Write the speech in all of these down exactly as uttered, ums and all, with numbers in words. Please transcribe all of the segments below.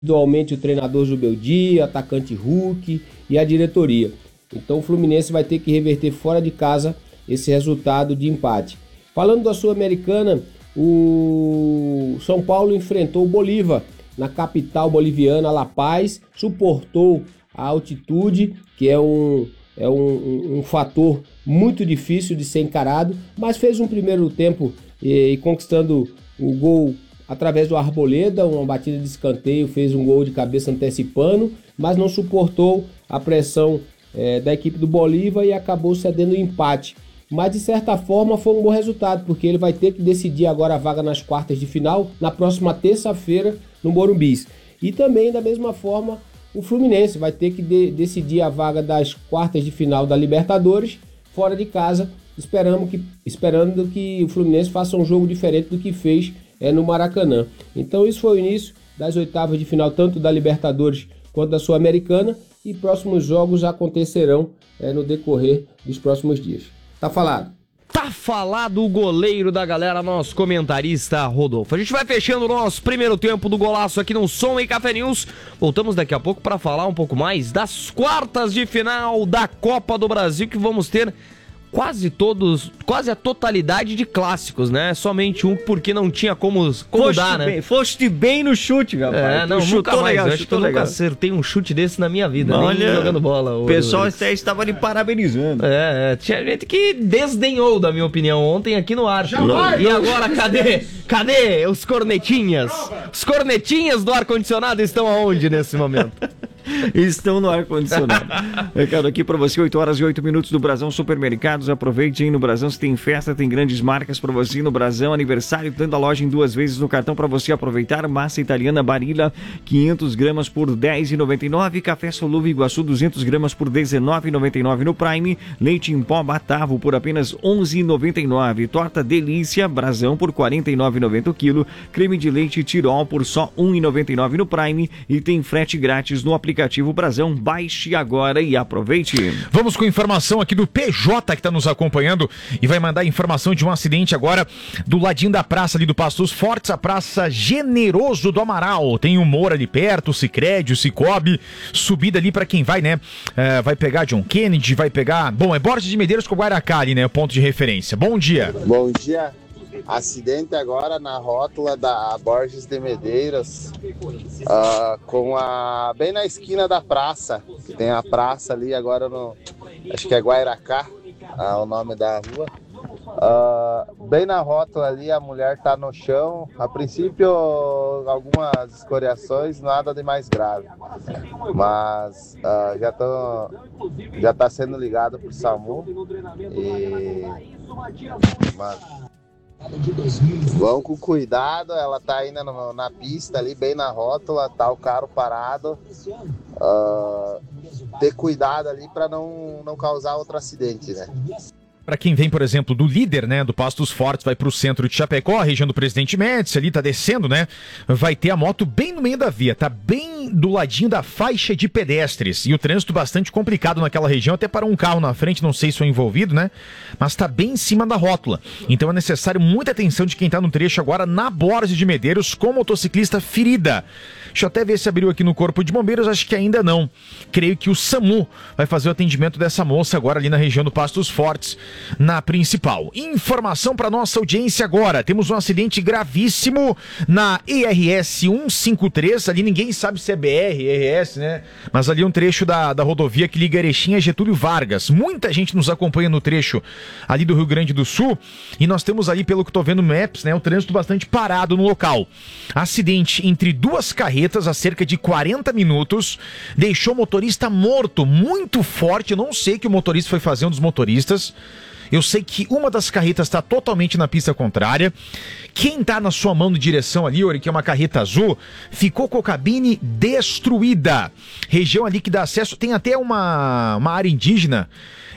individualmente o treinador Zubeldia, atacante Hulk e a diretoria. Então o Fluminense vai ter que reverter fora de casa esse resultado de empate. Falando da Sul-Americana, o São Paulo enfrentou o Bolívar na capital boliviana, La Paz, suportou a altitude, que é um, é um, um, um fator muito difícil de ser encarado, mas fez um primeiro tempo e, e conquistando o gol através do Arboleda, uma batida de escanteio, fez um gol de cabeça antecipando, mas não suportou a pressão é, da equipe do Bolívar e acabou cedendo o empate. Mas de certa forma foi um bom resultado, porque ele vai ter que decidir agora a vaga nas quartas de final na próxima terça-feira no Morumbi. E também da mesma forma o Fluminense vai ter que de- decidir a vaga das quartas de final da Libertadores fora de casa, esperando que, esperando que o Fluminense faça um jogo diferente do que fez é, no Maracanã. Então isso foi o início das oitavas de final tanto da Libertadores quanto da Sul-Americana, e próximos jogos acontecerão é, no decorrer dos próximos dias. Tá falado. Tá falado o goleiro da galera, nosso comentarista Rodolfo. A gente vai fechando o nosso primeiro tempo do golaço aqui no Som e Café News. Voltamos daqui a pouco para falar um pouco mais das quartas de final da Copa do Brasil, que vamos ter quase todos, quase a totalidade de clássicos, né? Somente um porque não tinha como, como foste dar, né? Bem, foste bem no chute, rapaz. É, não, nunca mais. Legal, eu acho que eu legal. nunca acertei um chute desse na minha vida, Olha, nem jogando bola. O pessoal até estava lhe parabenizando. É, é, tinha gente que desdenhou da minha opinião ontem aqui no ar. E agora, cadê? Cadê os cornetinhas? Os cornetinhas do ar-condicionado estão aonde nesse momento? Estão no ar-condicionado. Recado aqui pra você, oito horas e oito minutos do Brasão Supermercados. Aproveite, hein? No Brasão se tem festa, tem grandes marcas pra você. No Brasão, aniversário, dando a loja em duas vezes no cartão pra você aproveitar. Massa italiana Barilla, quinhentas gramas por dez reais e noventa e nove centavos. Café Solúvel Iguaçu, duzentas gramas por dezenove reais e noventa e nove centavos no Prime. Leite em pó Batavo por apenas onze reais e noventa e nove centavos. Torta Delícia Brasão por quarenta e nove reais e noventa centavos o quilo. Creme de leite Tirol por só um real e noventa e nove centavos no Prime. E tem frete grátis no aplicativo Aplicativo Brasão. Baixe agora e aproveite. Vamos com informação aqui do P J que está nos acompanhando e vai mandar informação de um acidente agora do ladinho da praça ali do Pastos Fortes, a Praça Generoso do Amaral. Tem o Moura ali perto, o Sicredi, o Cicobi, subida ali para quem vai, né? É, vai pegar John Kennedy, vai pegar... Bom, é Borges de Medeiros com Guaracá ali, né? O ponto de referência. Bom dia. Bom dia. Acidente agora na rótula da Borges de Medeiros, uh, com a bem na esquina da praça, que tem a praça ali agora no, acho que é Guairacá, uh, o nome da rua. Uh, bem na rótula ali a mulher tá no chão, a princípio algumas escoriações, nada de mais grave, mas uh, já tô, já tá sendo ligado pro SAMU e mas, vão com cuidado, ela tá indo na, na pista ali, bem na rótula, tá o carro parado. Uh, ter cuidado ali para não, não causar outro acidente, né? Para quem vem, por exemplo, do líder, né, do Pastos Fortes, vai para o centro de Chapecó, a região do Presidente Médici, ali tá descendo, né, vai ter a moto bem no meio da via, tá bem do ladinho da faixa de pedestres, e o trânsito bastante complicado naquela região, até para um carro na frente, não sei se foi envolvido, né, mas tá bem em cima da rótula, então é necessário muita atenção de quem tá no trecho agora na Borges de Medeiros, com motociclista ferida. Deixa eu até ver se abriu aqui no Corpo de Bombeiros, acho que ainda não. Creio que o SAMU vai fazer o atendimento dessa moça agora ali na região do Pastos Fortes, na principal. Informação para nossa audiência agora. Temos um acidente gravíssimo na E R S cento e cinquenta e três. Ali ninguém sabe se é B R, E R S, né? Mas ali é um trecho da, da rodovia que liga Erechim a Getúlio Vargas. Muita gente nos acompanha no trecho ali do Rio Grande do Sul. E nós temos ali, pelo que eu tô vendo no Maps, né, o trânsito bastante parado no local. Acidente entre duas carretas há cerca de quarenta minutos. Deixou o motorista morto, muito forte. Eu não sei o que o motorista foi fazer, um dos motoristas. Eu sei que uma das carretas está totalmente na pista contrária. Quem está na sua mão de direção ali, Ori, que é uma carreta azul, ficou com a cabine destruída. Região ali que dá acesso, tem até uma, uma área indígena.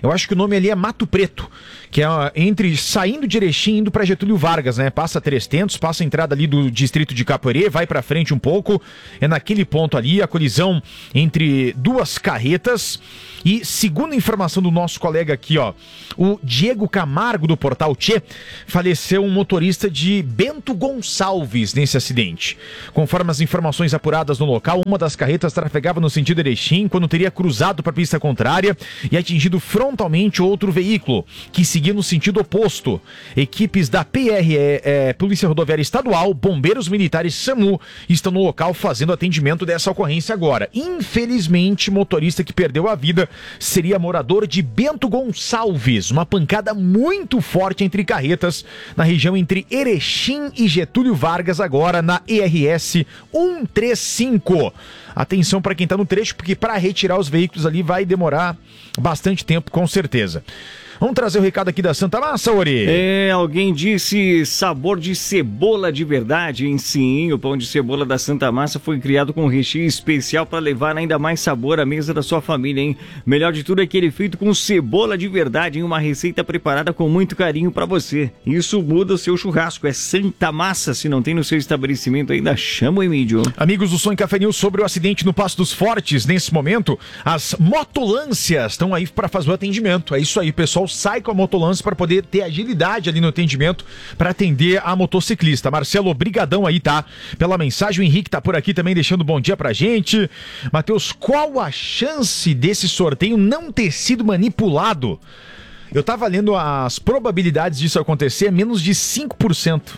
Eu acho que o nome ali é Mato Preto, que é entre saindo de Erechim indo para Getúlio Vargas, né? Passa Três Tentos, passa a entrada ali do distrito de Capoeirê, vai para frente um pouco, é naquele ponto ali, a colisão entre duas carretas. E segundo a informação do nosso colega aqui, ó, o Diego Camargo do Portal Tchê, faleceu um motorista de Bento Gonçalves nesse acidente. Conforme as informações apuradas no local, uma das carretas trafegava no sentido Erechim quando teria cruzado para a pista contrária e atingido frontalmente outro veículo, que seguia no sentido oposto. Equipes da P R E, é, Polícia Rodoviária Estadual, Bombeiros Militares, SAMU, estão no local fazendo atendimento dessa ocorrência agora. Infelizmente, o motorista que perdeu a vida seria morador de Bento Gonçalves. Uma pancada muito forte entre carretas na região entre Erechim e Getúlio Vargas, agora na E R S cento e trinta e cinco. Atenção para quem está no trecho, porque para retirar os veículos ali vai demorar bastante tempo, com certeza. Vamos trazer o recado aqui da Santa Massa, Ori? É, alguém disse sabor de cebola de verdade, hein? Sim, o pão de cebola da Santa Massa foi criado com um recheio especial para levar ainda mais sabor à mesa da sua família, hein? Melhor de tudo é que ele é feito com cebola de verdade, hein? Uma receita preparada com muito carinho para você. Isso muda o seu churrasco, é Santa Massa. Se não tem no seu estabelecimento ainda, chama o Emílio. Amigos do Som em Café News, sobre o acidente no Passo dos Fortes, nesse momento, as motolâncias estão aí para fazer o atendimento. É isso aí, pessoal. Sai com a motolância para poder ter agilidade ali no atendimento para atender a motociclista. Marcelo, obrigadão aí, tá? Pela mensagem. O Henrique tá por aqui também deixando bom dia pra gente. Matheus, qual a chance desse sorteio não ter sido manipulado? Eu tava lendo as probabilidades disso acontecer, é menos de cinco por cento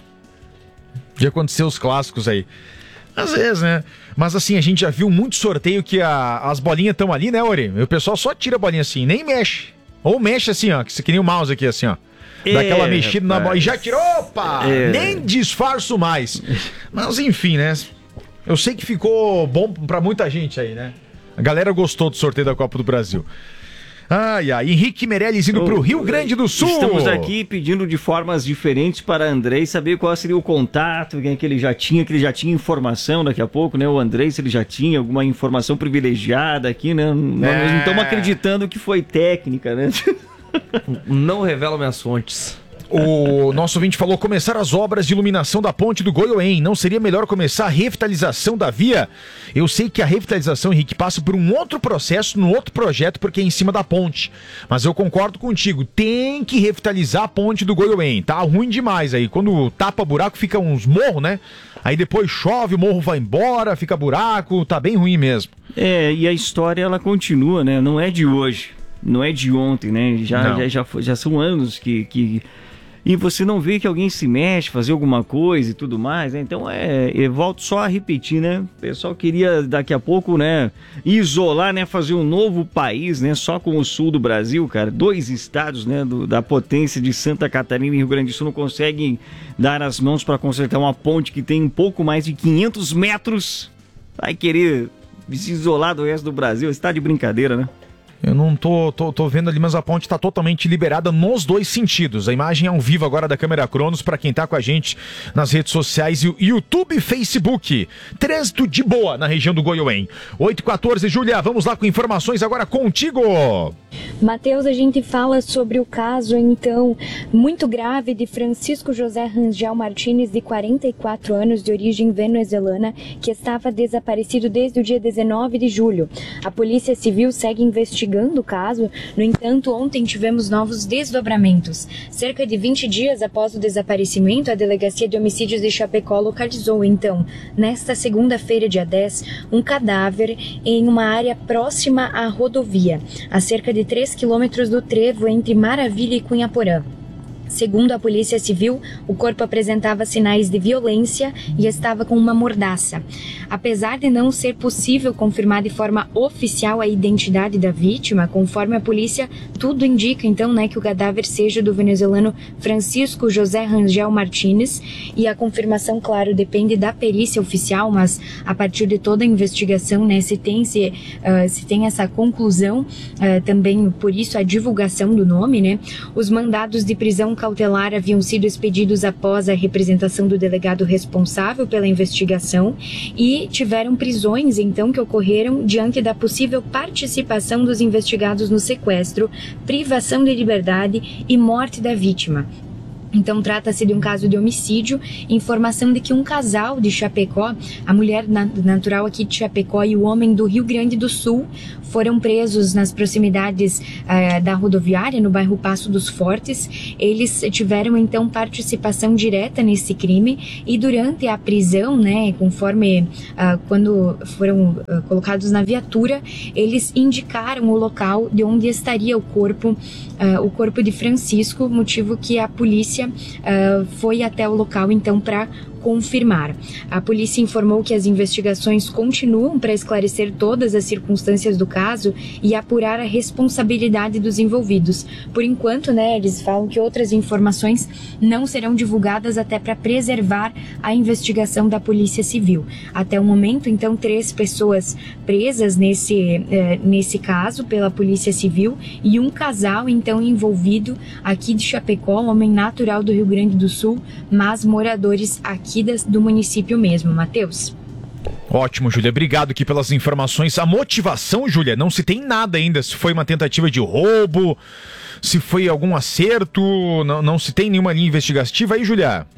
de acontecer os clássicos aí. Às vezes, né? Mas assim, a gente já viu muito sorteio que a, as bolinhas estão ali, né, Ori? E o pessoal só tira a bolinha assim, nem mexe. Ou mexe assim, ó, que nem o mouse aqui, assim, ó. É, dá aquela mexida na bola e já tirou, opa! É. Nem disfarço mais. Mas enfim, né? Eu sei que ficou bom pra muita gente aí, né? A galera gostou do sorteio da Copa do Brasil. Ai, ai, Henrique Meirelles indo pro Rio Grande do Sul. Estamos aqui pedindo de formas diferentes para Andrei saber qual seria o contato, quem é que ele já tinha, que ele já tinha informação daqui a pouco, né? O Andrei, se ele já tinha alguma informação privilegiada aqui, né? É. Nós não estamos acreditando que foi técnica, né? Não revela minhas fontes. O nosso ouvinte falou: começar as obras de iluminação da ponte do Goiôem. Não seria melhor começar a revitalização da via? Eu sei que a revitalização, Henrique, passa por um outro processo, num outro projeto, porque é em cima da ponte. Mas eu concordo contigo, tem que revitalizar a ponte do Goiôem. Tá ruim demais aí. Quando tapa buraco, fica uns morros, né? Aí depois chove, o morro vai embora, fica buraco, tá bem ruim mesmo. É, e a história ela continua, né? Não é de hoje, não é de ontem, né? Já, já, já, já são anos que... que... E você não vê que alguém se mexe, fazer alguma coisa e tudo mais, né? Então, é, eu volto só a repetir, né? O pessoal queria, daqui a pouco, né, isolar, né, fazer um novo país, né, só com o sul do Brasil, cara. Dois estados, né, do, da potência de Santa Catarina e Rio Grande do Sul não conseguem dar as mãos para consertar uma ponte que tem um pouco mais de quinhentos metros. Vai querer se isolar do resto do Brasil? Você tá de brincadeira, né? Eu não tô, tô, tô vendo ali, mas a ponte está totalmente liberada nos dois sentidos. A imagem é ao vivo agora da câmera Cronos para quem tá com a gente nas redes sociais, YouTube e Facebook. Trânsito de boa na região do Goiôem. oito e quatorze, Júlia, vamos lá com informações agora contigo. Matheus, a gente fala sobre o caso, então, muito grave de Francisco José Rangel Martins, de quarenta e quatro anos, de origem venezuelana, que estava desaparecido desde o dia dezenove de julho. A Polícia Civil segue investigando o caso. No entanto, ontem tivemos novos desdobramentos. Cerca de vinte dias após o desaparecimento, a Delegacia de Homicídios de Chapecó localizou, então, nesta segunda-feira, dia dez, um cadáver em uma área próxima à rodovia, a cerca de três quilômetros do trevo entre Maravilha e Cunhaporã. Segundo a Polícia Civil, o corpo apresentava sinais de violência e estava com uma mordaça. Apesar de não ser possível confirmar de forma oficial a identidade da vítima, conforme a polícia, tudo indica então, né, que o cadáver seja do venezuelano Francisco José Rangel Martins, e a confirmação, claro, depende da perícia oficial, mas a partir de toda a investigação, né, se tem, se, uh, se tem essa conclusão, uh, também por isso a divulgação do nome, né, os mandados de prisão cautelar haviam sido expedidos após a representação do delegado responsável pela investigação e tiveram prisões, então, que ocorreram diante da possível participação dos investigados no sequestro, privação de liberdade e morte da vítima. Então, trata-se de um caso de homicídio, informação de que um casal de Chapecó, a mulher natural aqui de Chapecó e o homem do Rio Grande do Sul, foram presos nas proximidades uh, da rodoviária, no bairro Passo dos Fortes. Eles tiveram, então, participação direta nesse crime e durante a prisão, né, conforme uh, quando foram uh, colocados na viatura, eles indicaram o local de onde estaria o corpo, uh, o corpo de Francisco, motivo que a polícia uh, foi até o local, então, para confirmar. A polícia informou que as investigações continuam para esclarecer todas as circunstâncias do caso e apurar a responsabilidade dos envolvidos. Por enquanto, né, eles falam que outras informações não serão divulgadas até para preservar a investigação da Polícia Civil. Até o momento, então, três pessoas presas nesse, eh, nesse caso pela Polícia Civil e um casal, então, envolvido aqui de Chapecó, homem natural do Rio Grande do Sul, mas moradores aqui do município mesmo. Matheus. Ótimo, Júlia. Obrigado aqui pelas informações. A motivação, Júlia, não se tem nada ainda. Se foi uma tentativa de roubo, se foi algum acerto, não, não se tem nenhuma linha investigativa aí, Júlia?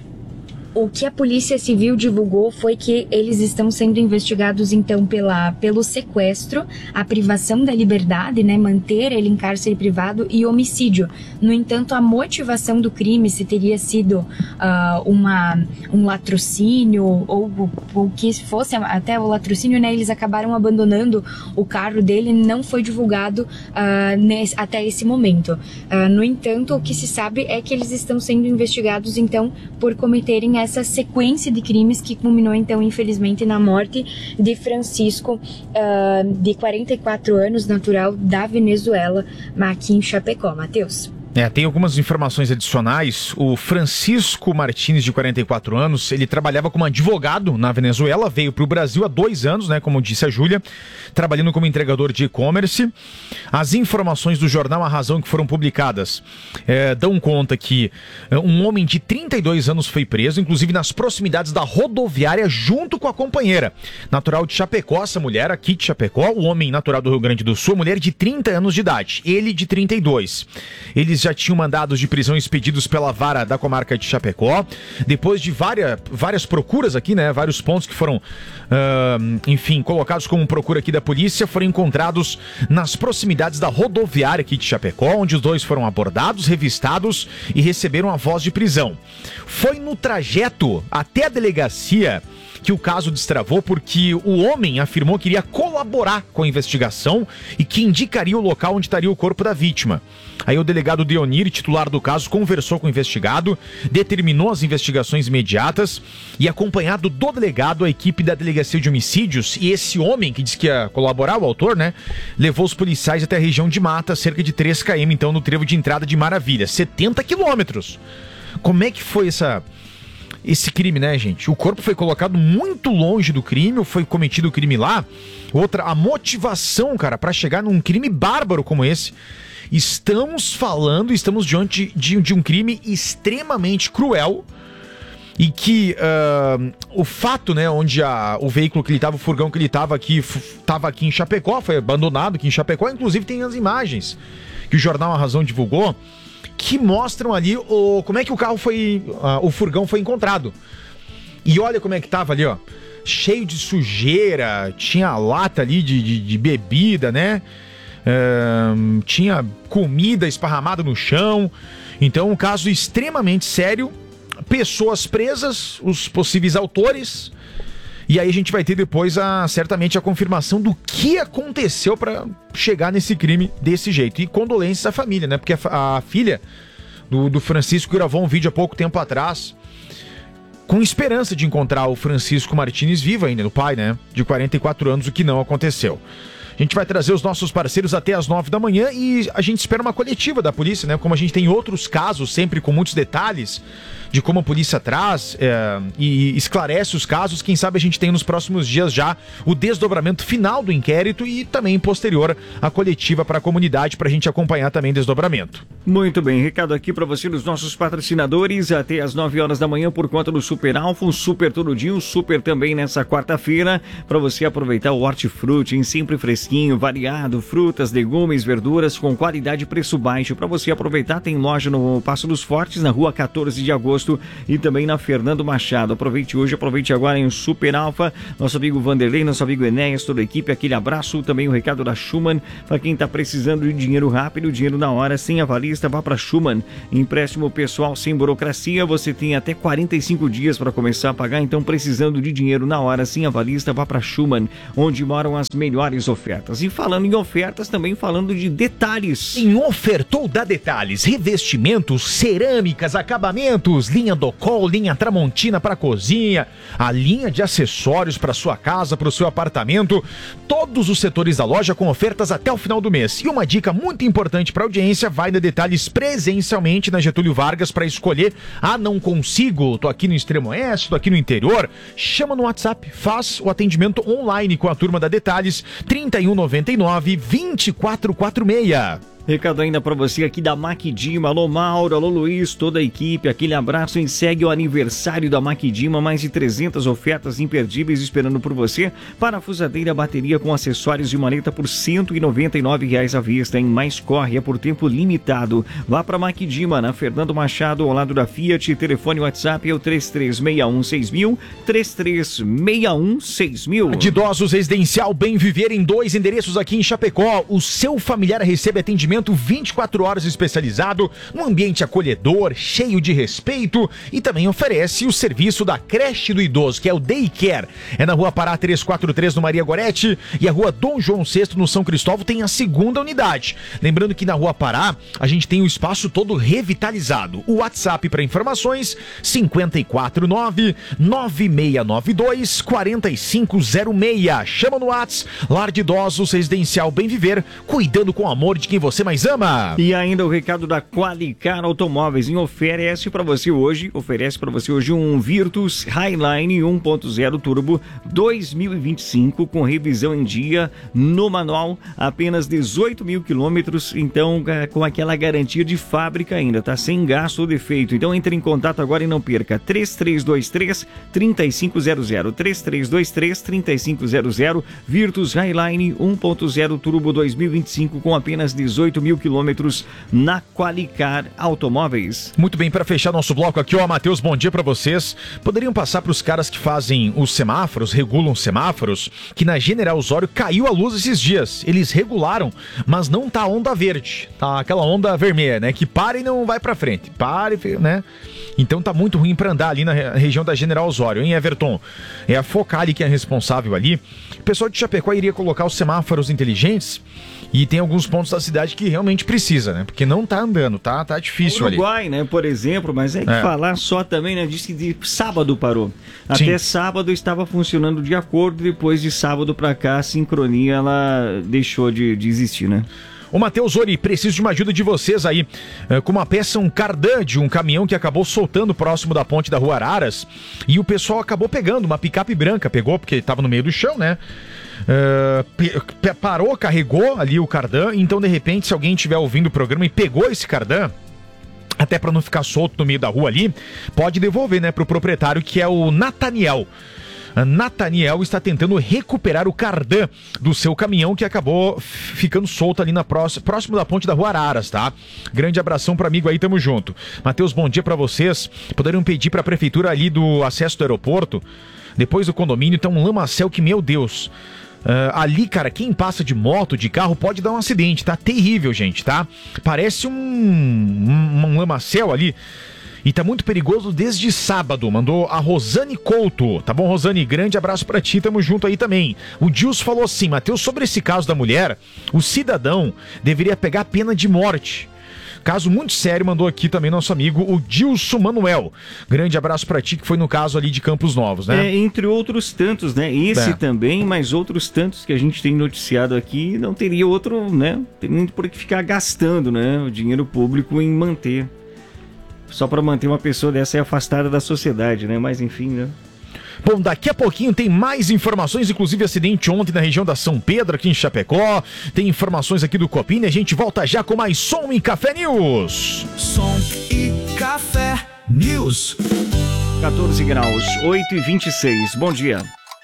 O que a Polícia Civil divulgou foi que eles estão sendo investigados, então, pela, pelo sequestro, a privação da liberdade, né, manter ele em cárcere privado e homicídio. No entanto, a motivação do crime, se teria sido uh, uma, um latrocínio ou o que fosse até o latrocínio, né, eles acabaram abandonando o carro dele, não foi divulgado uh, nesse, até esse momento. Uh, no entanto, o que se sabe é que eles estão sendo investigados, então, por cometerem essa sequência de crimes que culminou, então, infelizmente, na morte de Francisco, uh, de quarenta e quatro anos, natural da Venezuela, aqui em Chapecó. Matheus. É, tem algumas informações adicionais. O Francisco Martins, de quarenta e quatro anos, ele trabalhava como advogado na Venezuela, veio para o Brasil há dois anos, né, como disse a Júlia, trabalhando como entregador de e-commerce. As informações do jornal A Razão que foram publicadas é, dão conta que um homem de trinta e dois anos foi preso, inclusive nas proximidades da rodoviária, junto com a companheira. Natural de Chapecó, essa mulher aqui de Chapecó, o homem natural do Rio Grande do Sul, mulher de trinta anos de idade, ele de trinta e dois. Eles já tinham mandados de prisão expedidos pela vara da comarca de Chapecó. Depois de várias, várias procuras aqui, né, vários pontos que foram, uh, enfim, colocados como procura aqui da polícia, foram encontrados nas proximidades da rodoviária aqui de Chapecó, onde os dois foram abordados, revistados e receberam a voz de prisão. Foi no trajeto até a delegacia que o caso destravou, porque o homem afirmou que iria colaborar com a investigação e que indicaria o local onde estaria o corpo da vítima. Aí o delegado Deonir, titular do caso, conversou com o investigado, determinou as investigações imediatas e, acompanhado do delegado, a equipe da Delegacia de Homicídios e esse homem que disse que ia colaborar, o autor, né, levou os policiais até a região de mata, cerca de três quilômetros, então, no trevo de entrada de Maravilha, setenta quilômetros. Como é que foi essa... esse crime, né, gente? O corpo foi colocado muito longe do crime, ou foi cometido o crime lá. Outra, a motivação, cara, para chegar num crime bárbaro como esse. Estamos falando, estamos diante de, de um crime extremamente cruel e que uh, o fato, né, onde a, o veículo que ele estava, o furgão que ele estava aqui, estava aqui em Chapecó, foi abandonado aqui em Chapecó, inclusive tem as imagens que o jornal A Razão divulgou, que mostram ali o, como é que o carro foi, uh, o furgão foi encontrado. E olha como é que tava ali, ó, cheio de sujeira, tinha lata ali de, de, de bebida, né? Uh, tinha comida esparramada no chão. Então, um caso extremamente sério, pessoas presas, os possíveis autores. E aí a gente vai ter depois a, certamente a confirmação do que aconteceu para chegar nesse crime desse jeito. E condolências à família, né? Porque a, a filha do, do Francisco gravou um vídeo há pouco tempo atrás com esperança de encontrar o Francisco Martins vivo ainda, o pai, né? De quarenta e quatro anos, o que não aconteceu. A gente vai trazer os nossos parceiros até as nove da manhã e a gente espera uma coletiva da polícia, né? Como a gente tem outros casos, sempre com muitos detalhes de como a polícia traz é, e esclarece os casos. Quem sabe a gente tem nos próximos dias já o desdobramento final do inquérito e também posterior a coletiva para a comunidade, para a gente acompanhar também o desdobramento. Muito bem, recado aqui para você dos nossos patrocinadores até as nove horas da manhã por conta do Super Alfa, um super todo dia, um super também nessa quarta-feira, para você aproveitar o hortifruti em sempre fresquinho, variado, frutas, legumes, verduras com qualidade e preço baixo. Para você aproveitar, tem loja no Passo dos Fortes, na rua quatorze de agosto e também na Fernando Machado. Aproveite hoje, aproveite agora em Super Alfa, nosso amigo Vanderlei, nosso amigo Enéas, toda a equipe, aquele abraço, também o recado da Schumann, para quem está precisando de dinheiro rápido, dinheiro na hora, sem avalista, vá para Schumann, empréstimo pessoal sem burocracia, você tem até quarenta e cinco dias para começar a pagar, então precisando de dinheiro na hora, sem avalista, vá para Schumann, onde moram as melhores ofertas. E falando em ofertas, também falando de detalhes. Em Ofertou da Detalhes, revestimentos, cerâmicas, acabamentos, linha Docol, linha Tramontina para cozinha, a linha de acessórios para sua casa, para o seu apartamento, todos os setores da loja com ofertas até o final do mês. E uma dica muito importante para a audiência, vai na Detalhes presencialmente na Getúlio Vargas para escolher, ah, não consigo, tô aqui no extremo oeste, tô aqui no interior, chama no WhatsApp, faz o atendimento online com a turma da Detalhes, trinta e um, noventa e nove, vinte e quatro quarenta e seis. Recado ainda para você aqui da Maquidima. Alô Mauro, alô Luiz, toda a equipe, aquele abraço. E segue o aniversário da Maquidima, mais de trezentas ofertas imperdíveis esperando por você. Parafusadeira, bateria com acessórios de maleta por cento e noventa e nove reais à vista, em mais corre, é por tempo limitado. Vá para Maquidima, na Fernando Machado, ao lado da Fiat. Telefone WhatsApp é o três três seis um seis mil, três três seis um seis mil. De idosos residencial Bem Viver em dois endereços aqui em Chapecó. O seu familiar recebe atendimento vinte e quatro horas especializado, num ambiente acolhedor, cheio de respeito, e também oferece o serviço da creche do idoso, que é o Daycare. É na Rua Pará trezentos e quarenta e três, no Maria Goretti, e a Rua Dom João sexto, no São Cristóvão, tem a segunda unidade. Lembrando que na Rua Pará, a gente tem o espaço todo revitalizado. O WhatsApp para informações, cinco quatro nove, nove seis nove dois, quatro cinco zero seis. Chama no WhatsApp, Lar de Idosos Residencial Bem Viver, cuidando com amor de quem você mais ama. E ainda o recado da Qualicar Automóveis, em oferece para você hoje, oferece para você hoje um Virtus Highline um ponto zero Turbo dois mil e vinte e cinco com revisão em dia no manual, apenas dezoito mil quilômetros, então com aquela garantia de fábrica ainda, tá? Sem gasto ou defeito. Então entre em contato agora e não perca. três três dois três, três cinco zero zero, três três dois três, três cinco zero zero. Virtus Highline um ponto zero Turbo dois mil e vinte e cinco com apenas dezoito mil quilômetros na Qualicar Automóveis. Muito bem, para fechar nosso bloco aqui, ó, Matheus, bom dia para vocês. Poderiam passar para os caras que fazem os semáforos, regulam semáforos, que na General Osório caiu a luz esses dias. Eles regularam, mas não tá onda verde, tá aquela onda vermelha, né, que para e não vai para frente. Para e, né? Então tá muito ruim para andar ali na região da General Osório, hein, Everton? É a Focali que é responsável ali. O pessoal de Chapecó iria colocar os semáforos inteligentes e tem alguns pontos da cidade que realmente precisa, né? Porque não tá andando, tá, tá difícil ali. Uruguai, né, por exemplo, mas é que é. falar só também, né, disse que de sábado parou. Até Sim. sábado estava funcionando de acordo, depois de sábado para cá a sincronia ela deixou de, de existir, né? Ô Matheus Ori, preciso de uma ajuda de vocês aí, com uma peça, um cardan de um caminhão que acabou soltando próximo da ponte da Rua Araras, e o pessoal acabou pegando uma picape branca, pegou porque estava no meio do chão, né? Uh, parou, carregou ali o cardan, então de repente se alguém estiver ouvindo o programa e pegou esse cardan, até para não ficar solto no meio da rua ali, pode devolver, né, pro proprietário, que é o Nathaniel. Nathaniel está tentando recuperar o cardan do seu caminhão que acabou ficando solto ali na próxima, próximo da ponte da Rua Araras, tá? Grande abração para amigo aí, tamo junto. Matheus, bom dia para vocês. Poderiam pedir para a prefeitura ali do acesso do aeroporto, depois do condomínio, então um lamacel que, meu Deus... Uh, ali, cara, quem passa de moto, de carro, pode dar um acidente, tá? Terrível, gente, tá? Parece um, um, um lamacel ali. E tá muito perigoso desde sábado. Mandou a Rosane Couto. Tá bom, Rosane? Grande abraço pra ti, tamo junto aí também. O Dils falou assim, Matheus, sobre esse caso da mulher, o cidadão deveria pegar pena de morte. caso muito sério, mandou aqui também nosso amigo, o Dilson Manuel. Grande abraço pra ti, que foi no caso ali de Campos Novos, né? É, entre outros tantos, né? Esse é. também, mas outros tantos que a gente tem noticiado aqui, não teria outro, né? Tem muito por que ficar gastando, né? O dinheiro público em manter. Só pra manter uma pessoa dessa afastada da sociedade, né? Mas enfim, né? Bom, daqui a pouquinho tem mais informações, inclusive acidente ontem na região da São Pedro, aqui em Chapecó. Tem informações aqui do Copini, a gente volta já com mais Som e Café News. Som e Café News. catorze graus, oito e vinte e seis. Bom dia.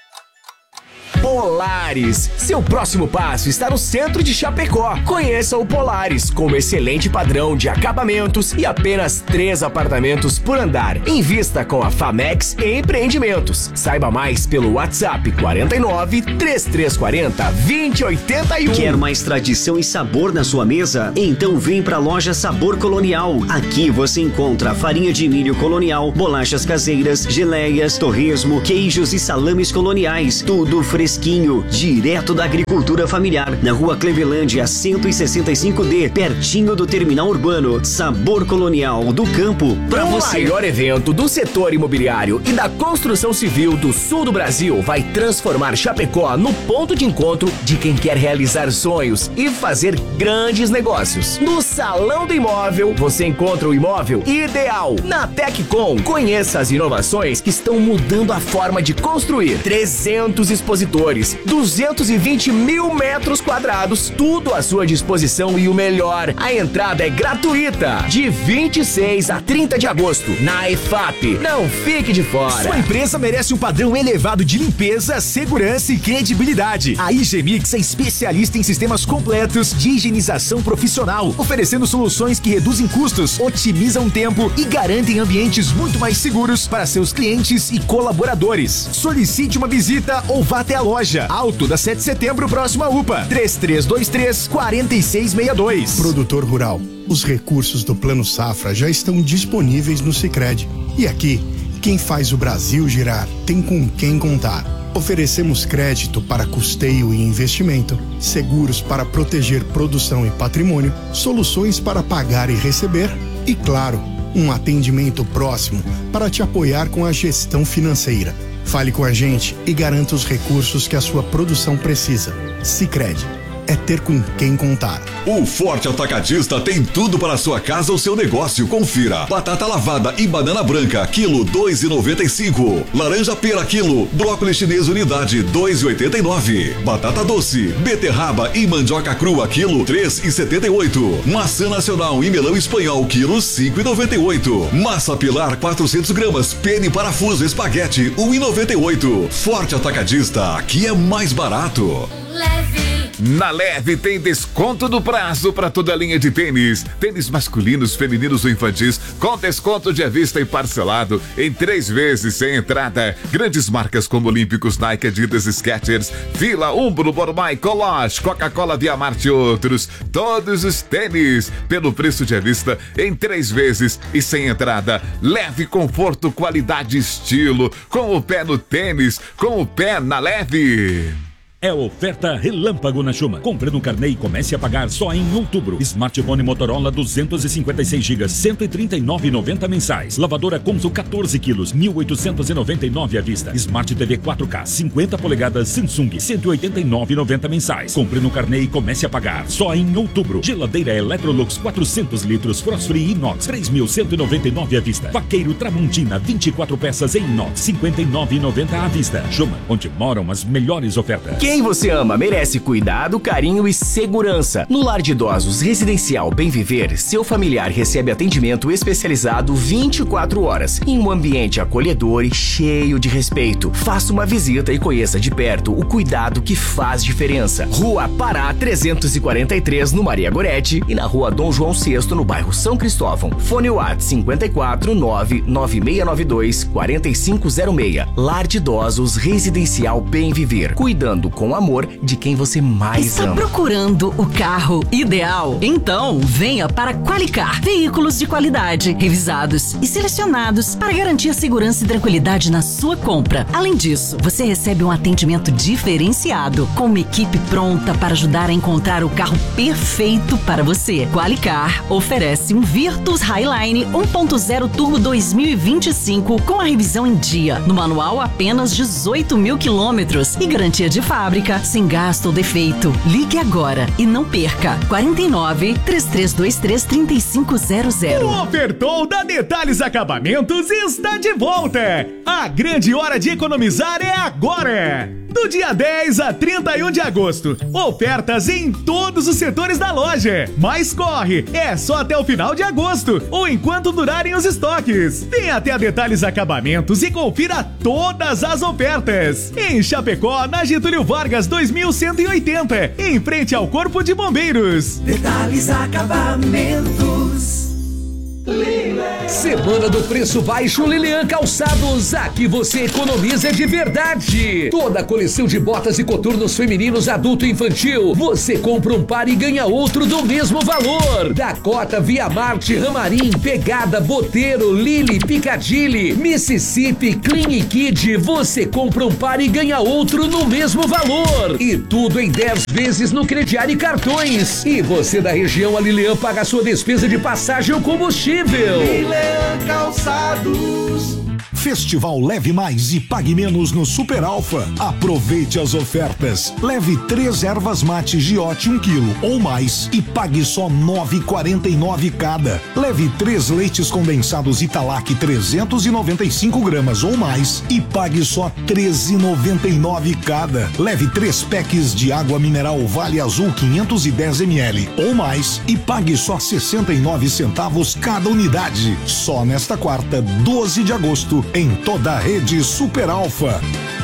Polaris. Seu próximo passo está no centro de Chapecó. Conheça o Polaris, com um excelente padrão de acabamentos e apenas três apartamentos por andar. Invista com a Famex Empreendimentos. Saiba mais pelo WhatsApp quarenta e nove, trinta e três quarenta, vinte e oitenta e um. Quer mais tradição e sabor na sua mesa? Então vem pra loja Sabor Colonial. Aqui você encontra farinha de milho colonial, bolachas caseiras, geleias, torresmo, queijos e salames coloniais. Tudo fresquinho, direto da agricultura familiar. Na rua Clevelândia, cento e sessenta e cinco D, pertinho do terminal urbano. Sabor Colonial do campo pra o você. O maior evento do setor imobiliário e da construção civil do sul do Brasil vai transformar Chapecó no ponto de encontro de quem quer realizar sonhos e fazer grandes negócios. No Salão do Imóvel, você encontra o imóvel ideal. Na Teccom, conheça as inovações que estão mudando a forma de construir. trezentos expositores, duzentos e vinte mil metros quadrados, tudo à sua disposição e o melhor, a entrada é gratuita. De vinte e seis a trinta de agosto, na E F A P. Não fique de fora. Sua empresa merece um padrão elevado de limpeza, segurança e credibilidade. A Igemix é especialista em sistemas completos de higienização profissional, oferecendo soluções que reduzem custos, otimizam tempo e garantem ambientes muito mais seguros para seus clientes e colaboradores. Solicite uma visita ou vá até a loja. Alto da sete de setembro, próximo à U P A. três três dois três, quatro seis seis dois. Produtor rural. Os recursos do Plano Safra já estão disponíveis no Sicredi. E aqui, quem faz o Brasil girar tem com quem contar. Oferecemos crédito para custeio e investimento, seguros para proteger produção e patrimônio, soluções para pagar e receber e, claro, um atendimento próximo para te apoiar com a gestão financeira. Fale com a gente e garanta os recursos que a sua produção precisa. Sicredi. É ter com quem contar. O Forte Atacadista tem tudo para a sua casa ou seu negócio. Confira: batata lavada e banana branca, quilo dois e noventa e cinco. Laranja pera, quilo. Brócolis chinês unidade, dois e oitenta e nove. Batata doce, beterraba e mandioca crua, quilo três e setenta e oito. Maçã nacional e melão espanhol, quilo cinco e noventa e oito. Massa pilar, quatrocentos gramas. Pene parafuso espaguete, um e noventa e oito. Forte Atacadista, aqui é mais barato. Leve. Na Leve tem desconto do prazo para toda a linha de tênis. Tênis masculinos, femininos ou infantis com desconto de à vista e parcelado em três vezes sem entrada. Grandes marcas como Olímpicos, Nike, Adidas, Skechers, Fila, Umbro, Bormai, Coloche, Coca-Cola, Via Marte e outros. Todos os tênis pelo preço de à vista em três vezes e sem entrada. Leve, conforto, qualidade e estilo. Com o pé no tênis, com o pé na Leve. É oferta relâmpago na Chuma. Compre no carnê e comece a pagar só em outubro. Smartphone Motorola duzentos e cinquenta e seis gigas, cento e trinta e nove reais e noventa mensais. Lavadora Consul quatorze quilos, mil oitocentos e noventa e nove à vista. Smart T V quatro K cinquenta polegadas Samsung, cento e oitenta e nove reais e noventa mensais. Compre no carnê e comece a pagar só em outubro. Geladeira Electrolux quatrocentos litros, Frost Free Inox, três mil cento e noventa e nove à vista. Vaqueiro Tramontina, vinte e quatro peças em inox, cinquenta e nove reais e noventa à vista. Chuma, onde moram as melhores ofertas. Quem você ama merece cuidado, carinho e segurança. No Lar de Idosos Residencial Bem Viver, seu familiar recebe atendimento especializado vinte e quatro horas, em um ambiente acolhedor e cheio de respeito. Faça uma visita e conheça de perto o cuidado que faz diferença. Rua Pará trezentos e quarenta e três, no Maria Goretti, e na Rua Dom João sexto, no bairro São Cristóvão. Fone WhatsApp cinco quatro nove nove seis nove dois quatro cinco zero seis. Lar de Idosos Residencial Bem Viver, cuidando com com o amor de quem você mais Está ama. procurando o carro ideal? Então, venha para Qualicar. Veículos de qualidade, revisados e selecionados para garantir segurança e tranquilidade na sua compra. Além disso, você recebe um atendimento diferenciado, com uma equipe pronta para ajudar a encontrar o carro perfeito para você. Qualicar oferece um Virtus Highline um ponto zero Turbo dois mil e vinte e cinco com a revisão em dia. No manual, apenas dezoito mil quilômetros e garantia de fábrica, sem gasto ou defeito. Ligue agora e não perca. quarenta e nove, três três dois três, três cinco zero zero. O Ofertou da Detalhes Acabamentos está de volta. A grande hora de economizar é agora. Do dia dez a trinta e um de agosto. Ofertas em todos os setores da loja. Mas corre, é só até o final de agosto ou enquanto durarem os estoques. Venha até a Detalhes Acabamentos e confira todas as ofertas. Em Chapecó, na Getúlio Vargas dois mil cento e oitenta, em frente ao Corpo de Bombeiros. Detalhes Acabamentos. Semana do Preço Baixo Lilian Calçados. Aqui você economiza de verdade. Toda a coleção de botas e coturnos femininos, adulto e infantil. Você compra um par e ganha outro do mesmo valor. Dakota, Via Marte, Ramarim, Pegada, Boteiro, Lily, Piccadilly, Mississippi, Clean Kid. Você compra um par e ganha outro no mesmo valor. E tudo em dez vezes no crediário e cartões. E você da região, a Lilian paga a sua despesa de passagem ou combustível. Lilian Calçados. Festival Leve Mais e Pague Menos no Super Alfa. Aproveite as ofertas. Leve três ervas mate Giote um quilo ou mais e pague só nove reais e quarenta e nove cada. Leve três leites condensados Italac trezentos e noventa e cinco gramas ou mais e pague só treze reais e noventa e nove cada. Leve três packs de água mineral Vale Azul quinhentos e dez mililitros ou mais e pague só sessenta e nove centavos cada unidade. Só nesta quarta, doze de agosto, em toda a rede Super Alfa.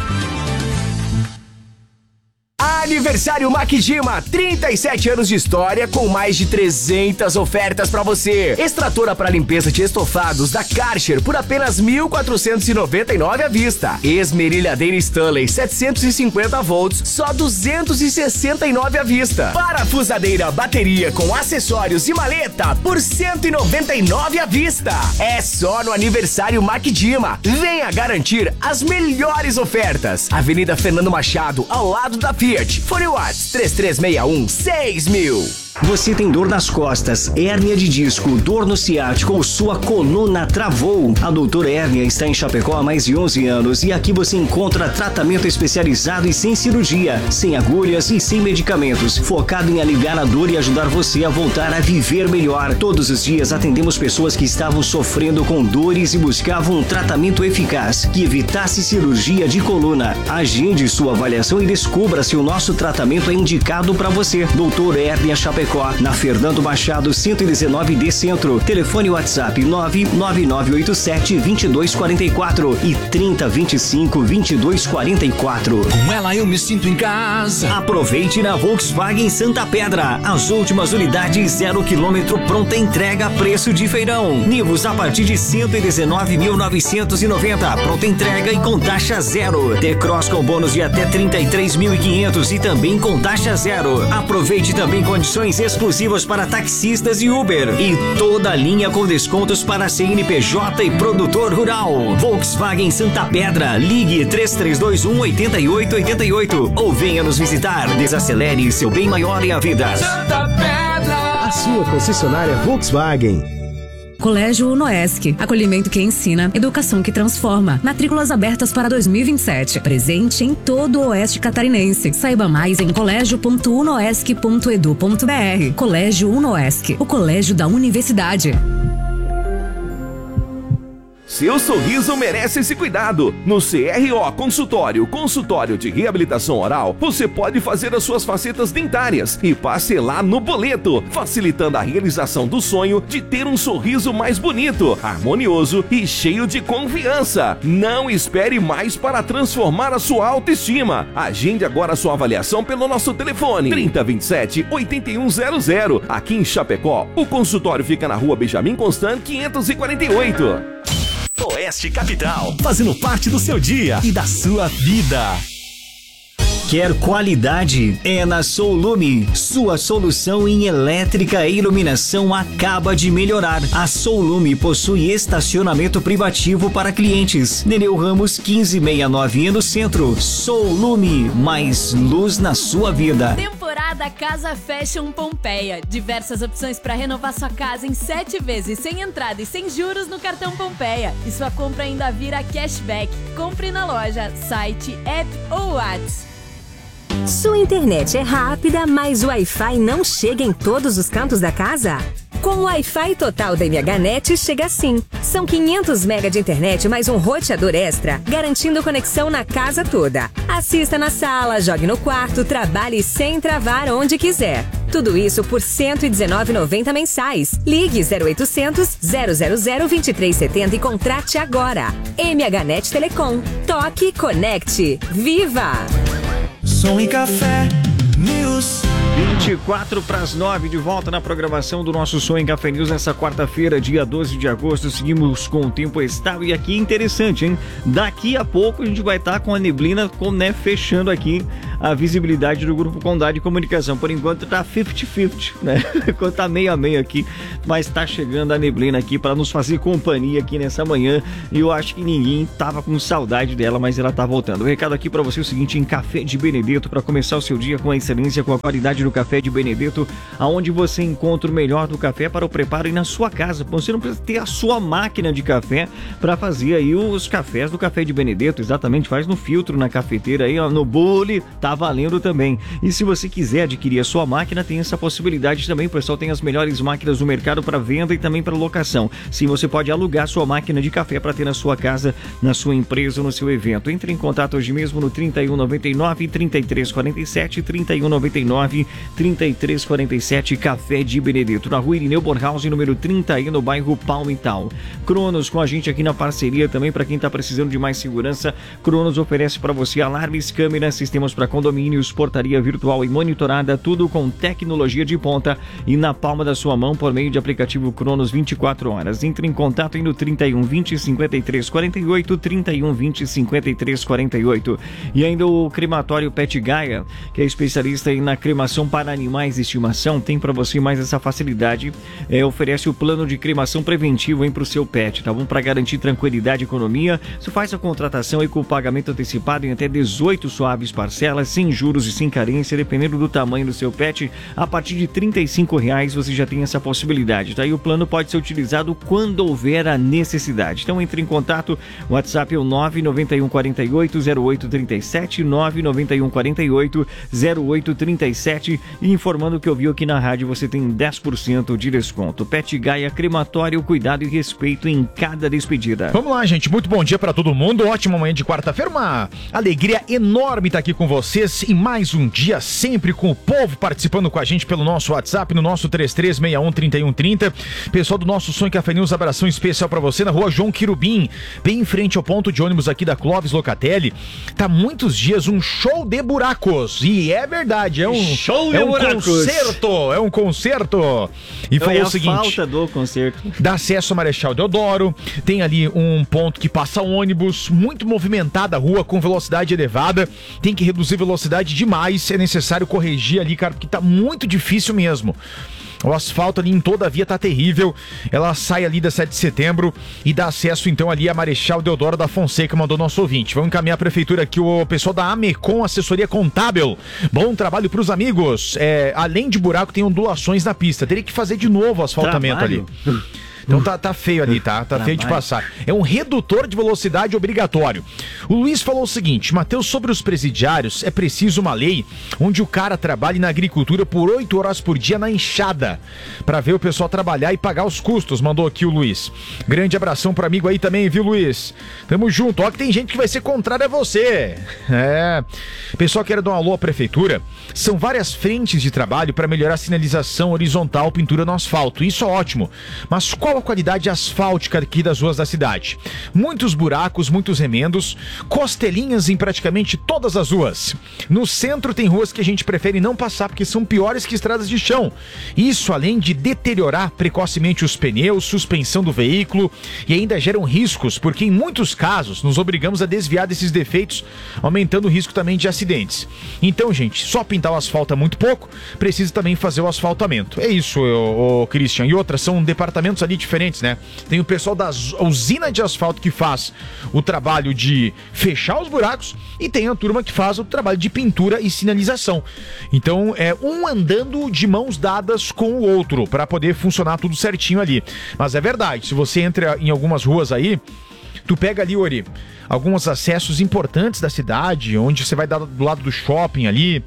Aniversário Maquijima, trinta e sete anos de história com mais de trezentas ofertas pra você. Extratora para limpeza de estofados da Karcher por apenas mil quatrocentos e noventa e nove à vista. Esmerilhadeira Stanley setecentos e cinquenta volts, só duzentos e sessenta e nove à vista. Parafusadeira bateria com acessórios e maleta por cento e noventa e nove à vista. É só no Aniversário Maquijima. Venha garantir as melhores ofertas. Avenida Fernando Machado, ao lado da Fiat. Fone Whats três três seis um, seis mil. Você tem dor nas costas, hérnia de disco, dor no ciático ou sua coluna travou? A Doutora Hérnia está em Chapecó há mais de onze anos e aqui você encontra tratamento especializado e sem cirurgia, sem agulhas e sem medicamentos, focado em aliviar a dor e ajudar você a voltar a viver melhor. Todos os dias atendemos pessoas que estavam sofrendo com dores e buscavam um tratamento eficaz que evitasse cirurgia de coluna. Agende sua avaliação e descubra se o nosso tratamento é indicado para você. Doutora Hérnia Chapecó, na Fernando Machado cento e dezenove D Centro. Telefone WhatsApp nove nove nove oito sete, dois dois quatro quatro e trinta, vinte e cinco, vinte e dois quarenta e quatro. Com ela eu me sinto em casa. Aproveite na Volkswagen Santa Pedra. As últimas unidades zero quilômetro pronta entrega a preço de feirão. Nivus a partir de cento e dezenove mil novecentos e noventa. Pronta entrega e com taxa zero. T-Cross com bônus de até trinta e três mil e quinhentos e também com taxa zero. Aproveite também condições exclusivas para taxistas e Uber. E toda a linha com descontos para C N P J e produtor rural. Volkswagen Santa Pedra. Ligue três três dois um, oito oito oito oito ou venha nos visitar. Desacelere seu bem maior em a vida. Santa Pedra. A sua concessionária Volkswagen. Colégio Unoesc, acolhimento que ensina, educação que transforma. Matrículas abertas para dois mil e vinte e sete. Presente em todo o Oeste Catarinense. Saiba mais em colégio ponto unoesc ponto edu ponto br. Colégio Unoesc, o colégio da universidade. Seu sorriso merece esse cuidado. No C R O Consultório, consultório de reabilitação oral, você pode fazer as suas facetas dentárias e parcelar no boleto, facilitando a realização do sonho de ter um sorriso mais bonito, harmonioso e cheio de confiança. Não espere mais para transformar a sua autoestima. Agende agora a sua avaliação pelo nosso telefone trinta, vinte e sete, oitenta e um zero zero. Aqui em Chapecó, o consultório fica na rua Benjamin Constant, quinhentos e quarenta e oito. Oeste Capital, fazendo parte do seu dia e da sua vida. quer qualidade? É na Soulume. Sua solução em elétrica e iluminação acaba de melhorar. A Soulume possui estacionamento privativo para clientes. Nereu Ramos quinze sessenta e nove no centro. Soulume, mais luz na sua vida. Temporada Casa Fashion Pompeia. Diversas opções para renovar sua casa em sete vezes, sem entrada e sem juros no cartão Pompeia. E sua compra ainda vira cashback. Compre na loja, site, app ou WhatsApp. Sua internet é rápida, mas o Wi-Fi não chega em todos os cantos da casa? Com o Wi-Fi total da MHNet chega assim. São quinhentos megas de internet mais um roteador extra, garantindo conexão na casa toda. Assista na sala, jogue no quarto, trabalhe sem travar onde quiser. Tudo isso por cento e dezenove reais e noventa centavos mensais. Ligue zero oitocentos, zero zero zero, vinte e três setenta e contrate agora. MHNet Telecom. Toque e conecte. Viva! Som e Café News. vinte e quatro para as nove, de volta na programação do nosso Som em Café News nessa quarta-feira, dia doze de agosto. Seguimos com o tempo estável e aqui interessante, hein? Daqui a pouco a gente vai estar com a neblina, com, né, fechando aqui a visibilidade do Grupo Condado de Comunicação. Por enquanto tá cinquenta cinquenta, né? Enquanto tá meio a meio aqui, mas tá chegando a neblina aqui para nos fazer companhia aqui nessa manhã. E eu acho que ninguém tava com saudade dela, mas ela tá voltando. O recado aqui para você é o seguinte: em Café de Benedetto, para começar o seu dia com a excelência, com a qualidade do Café de Benedetto, aonde você encontra o melhor do café para o preparo e na sua casa. Você não precisa ter a sua máquina de café para fazer aí os cafés do Café de Benedetto. Exatamente, faz no filtro, na cafeteira aí, ó, no bule, tá valendo também. E se você quiser adquirir a sua máquina, tem essa possibilidade também. O pessoal tem as melhores máquinas do mercado para venda e também para locação. Sim, você pode alugar sua máquina de café para ter na sua casa, na sua empresa ou no seu evento. Entre em contato hoje mesmo no trinta e um, noventa e nove, trinta e três quarenta e sete, trinta e um, noventa e nove, trinta e três quarenta e sete. Café de Benedetto, na rua Irineu Bornhausen, número trinta e um, no bairro Palmital. Cronos com a gente aqui na parceria também para quem está precisando de mais segurança. Cronos oferece para você alarmes, câmeras, sistemas para condomínios, portaria virtual e monitorada, tudo com tecnologia de ponta e na palma da sua mão por meio de aplicativo Cronos vinte e quatro horas. Entre em contato aí no trinta e um, vinte, cinquenta e três quarenta e oito, trinta e um, vinte, cinquenta e três quarenta e oito. E ainda o crematório Pet Gaia, que é especialista aí na cremação para animais de estimação, tem para você mais essa facilidade. É, oferece o plano de cremação preventivo para o seu pet, tá bom? Para garantir tranquilidade e economia, você faz a contratação e com o pagamento antecipado em até dezoito suaves parcelas, sem juros e sem carência, dependendo do tamanho do seu pet. A partir de trinta e cinco reais você já tem essa possibilidade, tá? E o plano pode ser utilizado quando houver a necessidade. Então entre em contato, o WhatsApp é o nove nove um quatro oito, zero oito três sete, nove nove um quatro oito, zero oito três sete, e informando que ouviu aqui na rádio, você tem dez por cento de desconto. Pet Gaia Crematório, cuidado e respeito em cada despedida. Vamos lá, gente, muito bom dia pra todo mundo, ótima manhã de quarta-feira, uma alegria enorme estar aqui com vocês em mais um dia, sempre com o povo participando com a gente pelo nosso WhatsApp, no nosso três três seis um, trinta e um trinta. Pessoal do nosso Som em Café News, abração especial pra você na rua João Quirubim, bem em frente ao ponto de ônibus aqui da Clóvis Locatelli. Tá muitos dias um show de buracos, e é verdade, é um show de é um buracos. concerto, é um concerto. E Então, falou é o a seguinte: falta do concerto. dá acesso a Marechal Deodoro, tem ali um ponto que passa ônibus, muito movimentada a rua com velocidade elevada, tem que reduzir velocidade demais, é necessário corrigir ali, cara, porque tá muito difícil mesmo. O asfalto ali em toda a via tá terrível. Ela sai ali da sete de setembro e dá acesso então ali a Marechal Deodoro da Fonseca, mandou nosso ouvinte. Vamos encaminhar a prefeitura aqui, o pessoal da Amecom Assessoria Contábil. Bom trabalho pros amigos. É, além de buraco, tem ondulações na pista. Teria que fazer de novo o asfaltamento Trabalho. ali. Então tá, tá feio ali, tá? Tá feio de passar. É um redutor de velocidade obrigatório. O Luiz falou o seguinte: Matheus, sobre os presidiários, é preciso uma lei onde o cara trabalhe na agricultura por oito horas por dia na enxada, pra ver o pessoal trabalhar e pagar os custos, mandou aqui o Luiz. Grande abração pro amigo aí também, viu, Luiz? Tamo junto. Ó que tem gente que vai ser contrária a você. É. Pessoal, quero dar um alô à prefeitura. São várias frentes de trabalho para melhorar a sinalização horizontal, pintura no asfalto. Isso é ótimo. Mas qual Qual a qualidade asfáltica aqui das ruas da cidade? Muitos buracos, muitos remendos, costelinhas em praticamente todas as ruas. No centro tem ruas que a gente prefere não passar porque são piores que estradas de chão. Isso além de deteriorar precocemente os pneus, suspensão do veículo e ainda geram riscos, porque em muitos casos nos obrigamos a desviar desses defeitos, aumentando o risco também de acidentes. Então, gente, só pintar o asfalto é muito pouco, precisa também fazer o asfaltamento. É isso, ô, ô, Christian. E outras, são departamentos ali diferentes, né? Tem o pessoal da usina de asfalto que faz o trabalho de fechar os buracos e tem a turma que faz o trabalho de pintura e sinalização. Então, é um andando de mãos dadas com o outro para poder funcionar tudo certinho ali. Mas é verdade, se você entra em algumas ruas aí, tu pega ali, Ori, alguns acessos importantes da cidade, onde você vai dar do lado do shopping ali,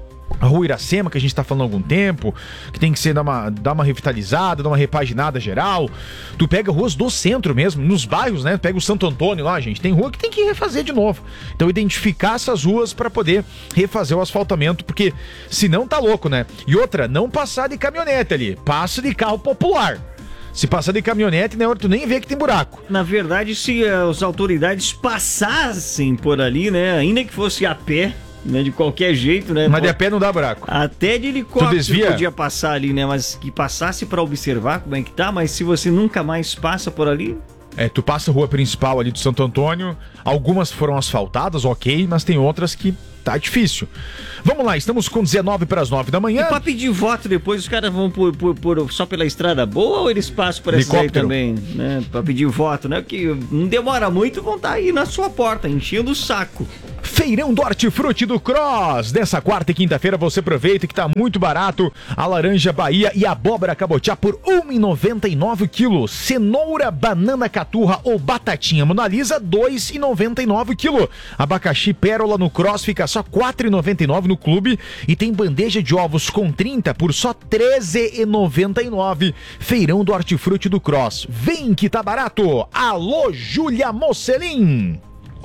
a Rua Iracema, que a gente tá falando há algum tempo, que tem que ser dar uma, dar uma revitalizada, dar uma repaginada geral. Tu pega ruas do centro mesmo, nos bairros, né? Tu pega o Santo Antônio lá, gente, tem rua que tem que refazer de novo. Então identificar essas ruas para poder refazer o asfaltamento, porque senão tá louco, né? E outra, não passar de caminhonete ali, passa de carro popular. Se passar de caminhonete, né, tu nem vê que tem buraco. Na verdade, se as autoridades passassem por ali, né, ainda que fosse a pé, né, de qualquer jeito, né? Mas de a pé não dá buraco. Até de helicóptero podia passar ali, né? Mas que passasse pra observar como é que tá, mas se você nunca mais passa por ali... É, tu passa a rua principal ali do Santo Antônio, algumas foram asfaltadas, ok, mas tem outras que tá difícil. Vamos lá, estamos com dezenove para as nove da manhã. E pra pedir voto depois, os caras vão por, por, por, só pela estrada boa ou eles passam por essa aí também, né? Pra pedir voto, né? Porque não demora muito, vão estar aí na sua porta, enchendo o saco. Feirão do Hortifruti do Cross. Dessa quarta e quinta-feira você aproveita que tá muito barato. A laranja Bahia e a abóbora cabotiá por um real e noventa e nove o quilo. Cenoura, banana caturra ou batatinha Mona Lisa, dois reais e noventa e nove o quilo. Abacaxi pérola no Cross fica só quatro reais e noventa e nove no clube. E tem bandeja de ovos com trinta por só treze reais e noventa e nove. Feirão do Hortifruti do Cross. Vem que tá barato. Alô, Júlia Mocelin.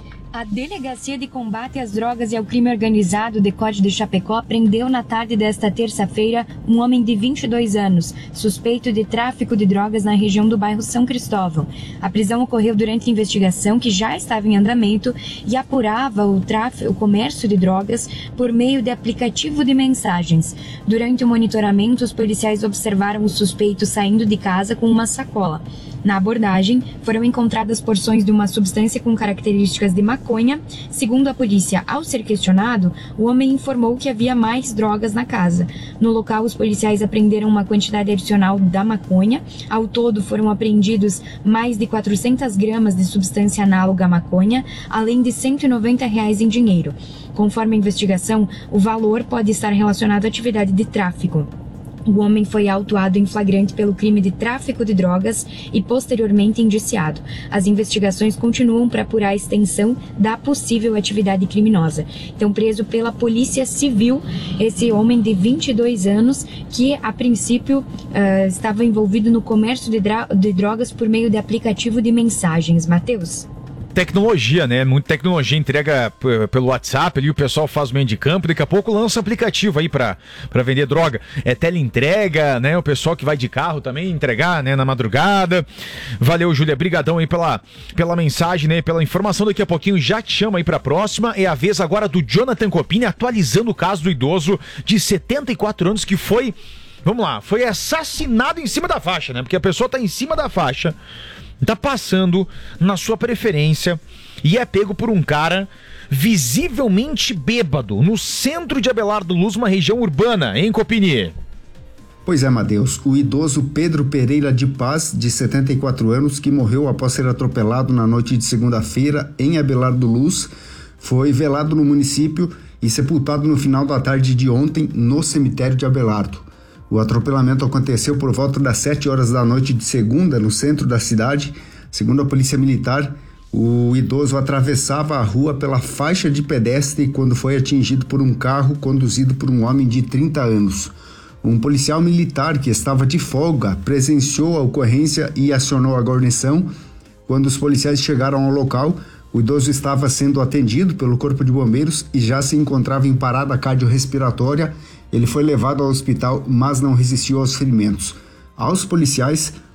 A Delegacia de Combate às Drogas e ao Crime Organizado, D E C O D de Chapecó, prendeu na tarde desta terça-feira um homem de vinte e dois anos, suspeito de tráfico de drogas na região do bairro São Cristóvão. A prisão ocorreu durante a investigação que já estava em andamento e apurava o, tráfico, o comércio de drogas por meio de aplicativo de mensagens. Durante o monitoramento, os policiais observaram o suspeito saindo de casa com uma sacola. Na abordagem, foram encontradas porções de uma substância com características de maconha. Segundo a polícia, ao ser questionado, o homem informou que havia mais drogas na casa. No local, os policiais apreenderam uma quantidade adicional da maconha. Ao todo, foram apreendidos mais de quatrocentas gramas de substância análoga à maconha, além de cento e noventa reais em dinheiro. Conforme a investigação, o valor pode estar relacionado à atividade de tráfico. O homem foi autuado em flagrante pelo crime de tráfico de drogas e posteriormente indiciado. As investigações continuam para apurar a extensão da possível atividade criminosa. Então, preso pela Polícia Civil, esse homem de vinte e dois anos, que a princípio uh, estava envolvido no comércio de, de drogas por meio de aplicativo de mensagens. Matheus? Tecnologia, né? Muita tecnologia, entrega p- pelo WhatsApp ali, o pessoal faz o meio de campo, daqui a pouco lança aplicativo aí pra, pra vender droga. É teleentrega, né? O pessoal que vai de carro também entregar, né? Na madrugada. Valeu, Júlia, brigadão aí pela, pela mensagem, né? Pela informação, daqui a pouquinho já te chama aí pra próxima. É a vez agora do Jonathan Copini atualizando o caso do idoso de setenta e quatro anos que foi, vamos lá, foi assassinado em cima da faixa, né? Porque a pessoa tá em cima da faixa, tá passando na sua preferência e é pego por um cara visivelmente bêbado no centro de Abelardo Luz, uma região urbana, hein, Copini? Pois é, Matheus, o idoso Pedro Pereira de Paz, de setenta e quatro anos, que morreu após ser atropelado na noite de segunda-feira em Abelardo Luz, foi velado no município e sepultado no final da tarde de ontem no cemitério de Abelardo. O atropelamento aconteceu por volta das sete horas da noite de segunda, no centro da cidade. Segundo a Polícia Militar, o idoso atravessava a rua pela faixa de pedestre quando foi atingido por um carro conduzido por um homem de trinta anos. Um policial militar que estava de folga presenciou a ocorrência e acionou a guarnição. Quando os policiais chegaram ao local, o idoso estava sendo atendido pelo Corpo de Bombeiros e já se encontrava em parada cardiorrespiratória. Ele foi levado ao hospital, mas não resistiu aos ferimentos. Aos policiais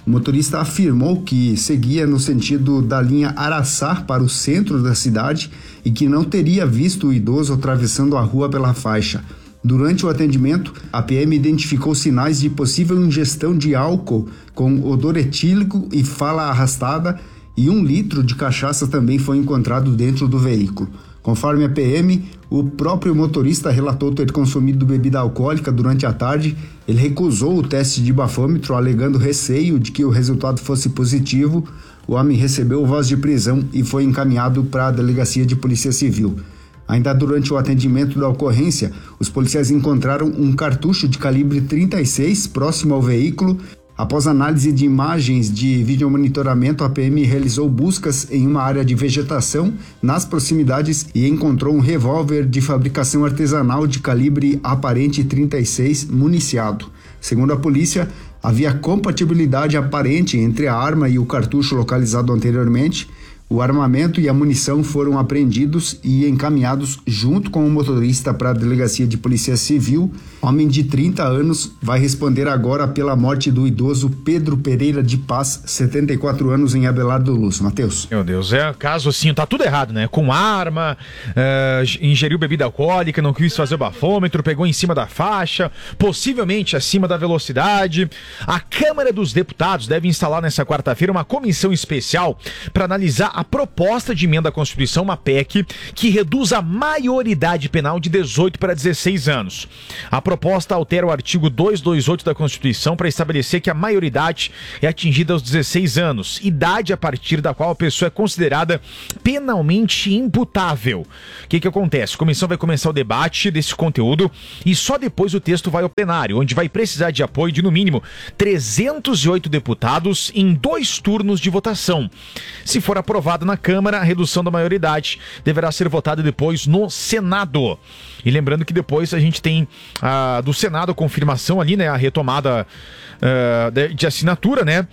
O motorista afirmou que seguia no sentido da linha Araçá para o centro da cidade e que não teria visto o idoso atravessando a rua pela faixa. Durante o atendimento, a P M identificou sinais de possível ingestão de álcool com odor etílico e fala arrastada, e um litro de cachaça também foi encontrado dentro do veículo. Conforme a P M, o próprio motorista relatou ter consumido bebida alcoólica durante a tarde. Ele recusou o teste de bafômetro, alegando receio de que o resultado fosse positivo. O homem recebeu voz de prisão e foi encaminhado para a delegacia de polícia civil. Ainda durante o atendimento da ocorrência, os policiais encontraram um cartucho de calibre trinta e seis próximo ao veículo. Após análise de imagens de videomonitoramento, a P M realizou buscas em uma área de vegetação nas proximidades e encontrou um revólver de fabricação artesanal de calibre aparente trinta e seis municiado. Segundo a polícia, havia compatibilidade aparente entre a arma e o cartucho localizado anteriormente. O armamento e a munição foram apreendidos e encaminhados junto com o motorista para a delegacia de polícia civil. Homem de trinta anos vai responder agora pela morte do idoso Pedro Pereira de Paz, setenta e quatro anos, em Abelardo Luz. Matheus. Meu Deus, é caso assim, tá tudo errado, né? Com arma, uh, ingeriu bebida alcoólica, não quis fazer o bafômetro, pegou em cima da faixa, possivelmente acima da velocidade. A Câmara dos Deputados deve instalar nessa quarta-feira uma comissão especial para analisar a proposta de emenda à Constituição, uma P E C, que reduz a maioridade penal de dezoito para dezesseis anos. A proposta altera o artigo duzentos e vinte e oito da Constituição para estabelecer que a maioridade é atingida aos dezesseis anos, idade a partir da qual a pessoa é considerada penalmente imputável. O que que acontece? A comissão vai começar o debate desse conteúdo e só depois o texto vai ao plenário, onde vai precisar de apoio de, no mínimo, trezentos e oito deputados em dois turnos de votação. Se for aprovado na Câmara, a redução da maioridade deverá ser votada depois no Senado. E lembrando que depois a gente tem ah, do Senado a confirmação ali, né, a retomada ah, de, de assinatura, né,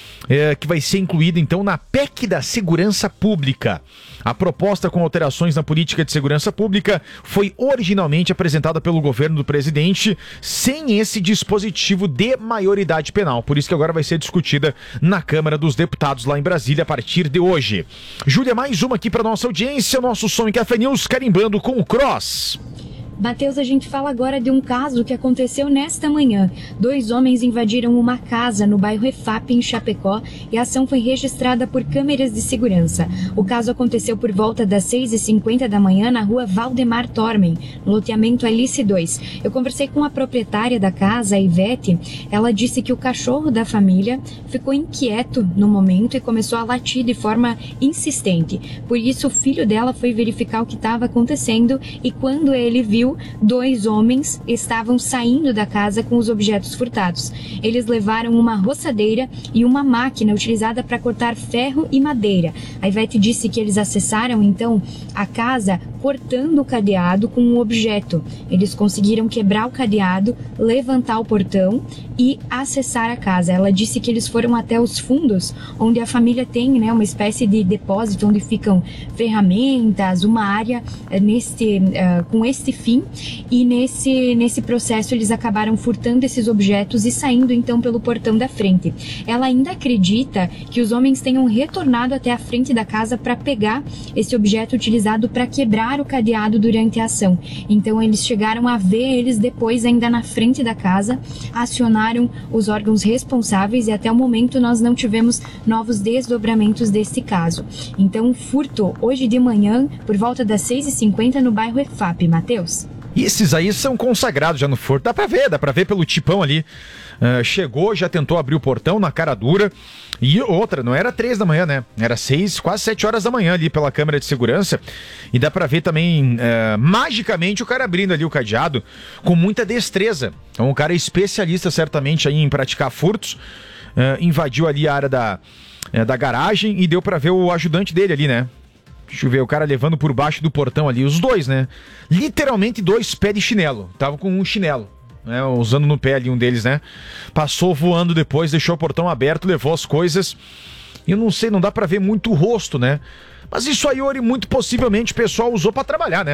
é, que vai ser incluída então na P E C da Segurança Pública. A proposta com alterações na política de segurança pública foi originalmente apresentada pelo governo do presidente sem esse dispositivo de maioridade penal. Por isso que agora vai ser discutida na Câmara dos Deputados lá em Brasília a partir de hoje. Júlia, mais uma aqui para nossa audiência, nosso Som em Café News, carimbando com o Cross. Matheus, a gente fala agora de um caso que aconteceu nesta manhã. Dois homens invadiram uma casa no bairro Efap, em Chapecó, e a ação foi registrada por câmeras de segurança. O caso aconteceu por volta das seis e cinquenta da manhã na rua Valdemar Tormen, no loteamento Alice dois. Eu conversei com a proprietária da casa, a Ivete. Ela disse que o cachorro da família ficou inquieto no momento e começou a latir de forma insistente. Por isso, o filho dela foi verificar o que estava acontecendo e quando ele viu, dois homens estavam saindo da casa com os objetos furtados. Eles levaram uma roçadeira e uma máquina utilizada para cortar ferro e madeira. A Ivete disse que eles acessaram então a casa cortando o cadeado com um objeto. Eles conseguiram quebrar o cadeado, levantar o portão e acessar a casa. Ela disse que eles foram até os fundos, onde a família tem, né, uma espécie de depósito onde ficam ferramentas, uma área uh, neste, uh, com este fim. E nesse, nesse processo eles acabaram furtando esses objetos e saindo então pelo portão da frente. Ela ainda acredita que os homens tenham retornado até a frente da casa para pegar esse objeto utilizado para quebrar o cadeado durante a ação. Então eles chegaram a ver eles depois ainda na frente da casa, acionaram os órgãos responsáveis e até o momento nós não tivemos novos desdobramentos desse caso. Então furto hoje de manhã por volta das seis e cinquenta no bairro Efap, Matheus. E esses aí são consagrados já no furto. Dá pra ver, dá pra ver pelo tipão ali. Uh, chegou, já tentou abrir o portão na cara dura. E outra, não era três da manhã, né? Era seis, quase sete horas da manhã ali pela câmera de segurança. E dá pra ver também, uh, magicamente, o cara abrindo ali o cadeado com muita destreza. Então o cara é especialista certamente aí em praticar furtos. Uh, invadiu ali a área da, uh, da garagem e deu pra ver o ajudante dele ali, né? Deixa eu ver, o cara levando por baixo do portão ali, os dois, né? Literalmente dois pés de chinelo. Tava com um chinelo, né? Usando no pé ali um deles, né? Passou voando depois, deixou o portão aberto, levou as coisas. Eu não sei, não dá pra ver muito o rosto, né? Mas isso aí, Ori, muito possivelmente o pessoal usou pra trabalhar, né?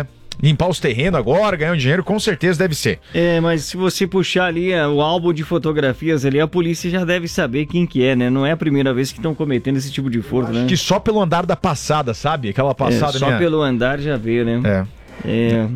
limpar os terrenos agora, ganhar um dinheiro, com certeza deve ser. É, mas se você puxar ali é, o álbum de fotografias ali, a polícia já deve saber quem que é, né? Não é a primeira vez que estão cometendo esse tipo de furto, né? Que só pelo andar da passada, sabe? Aquela passada... É, só minha... pelo andar já vê, né? É. É,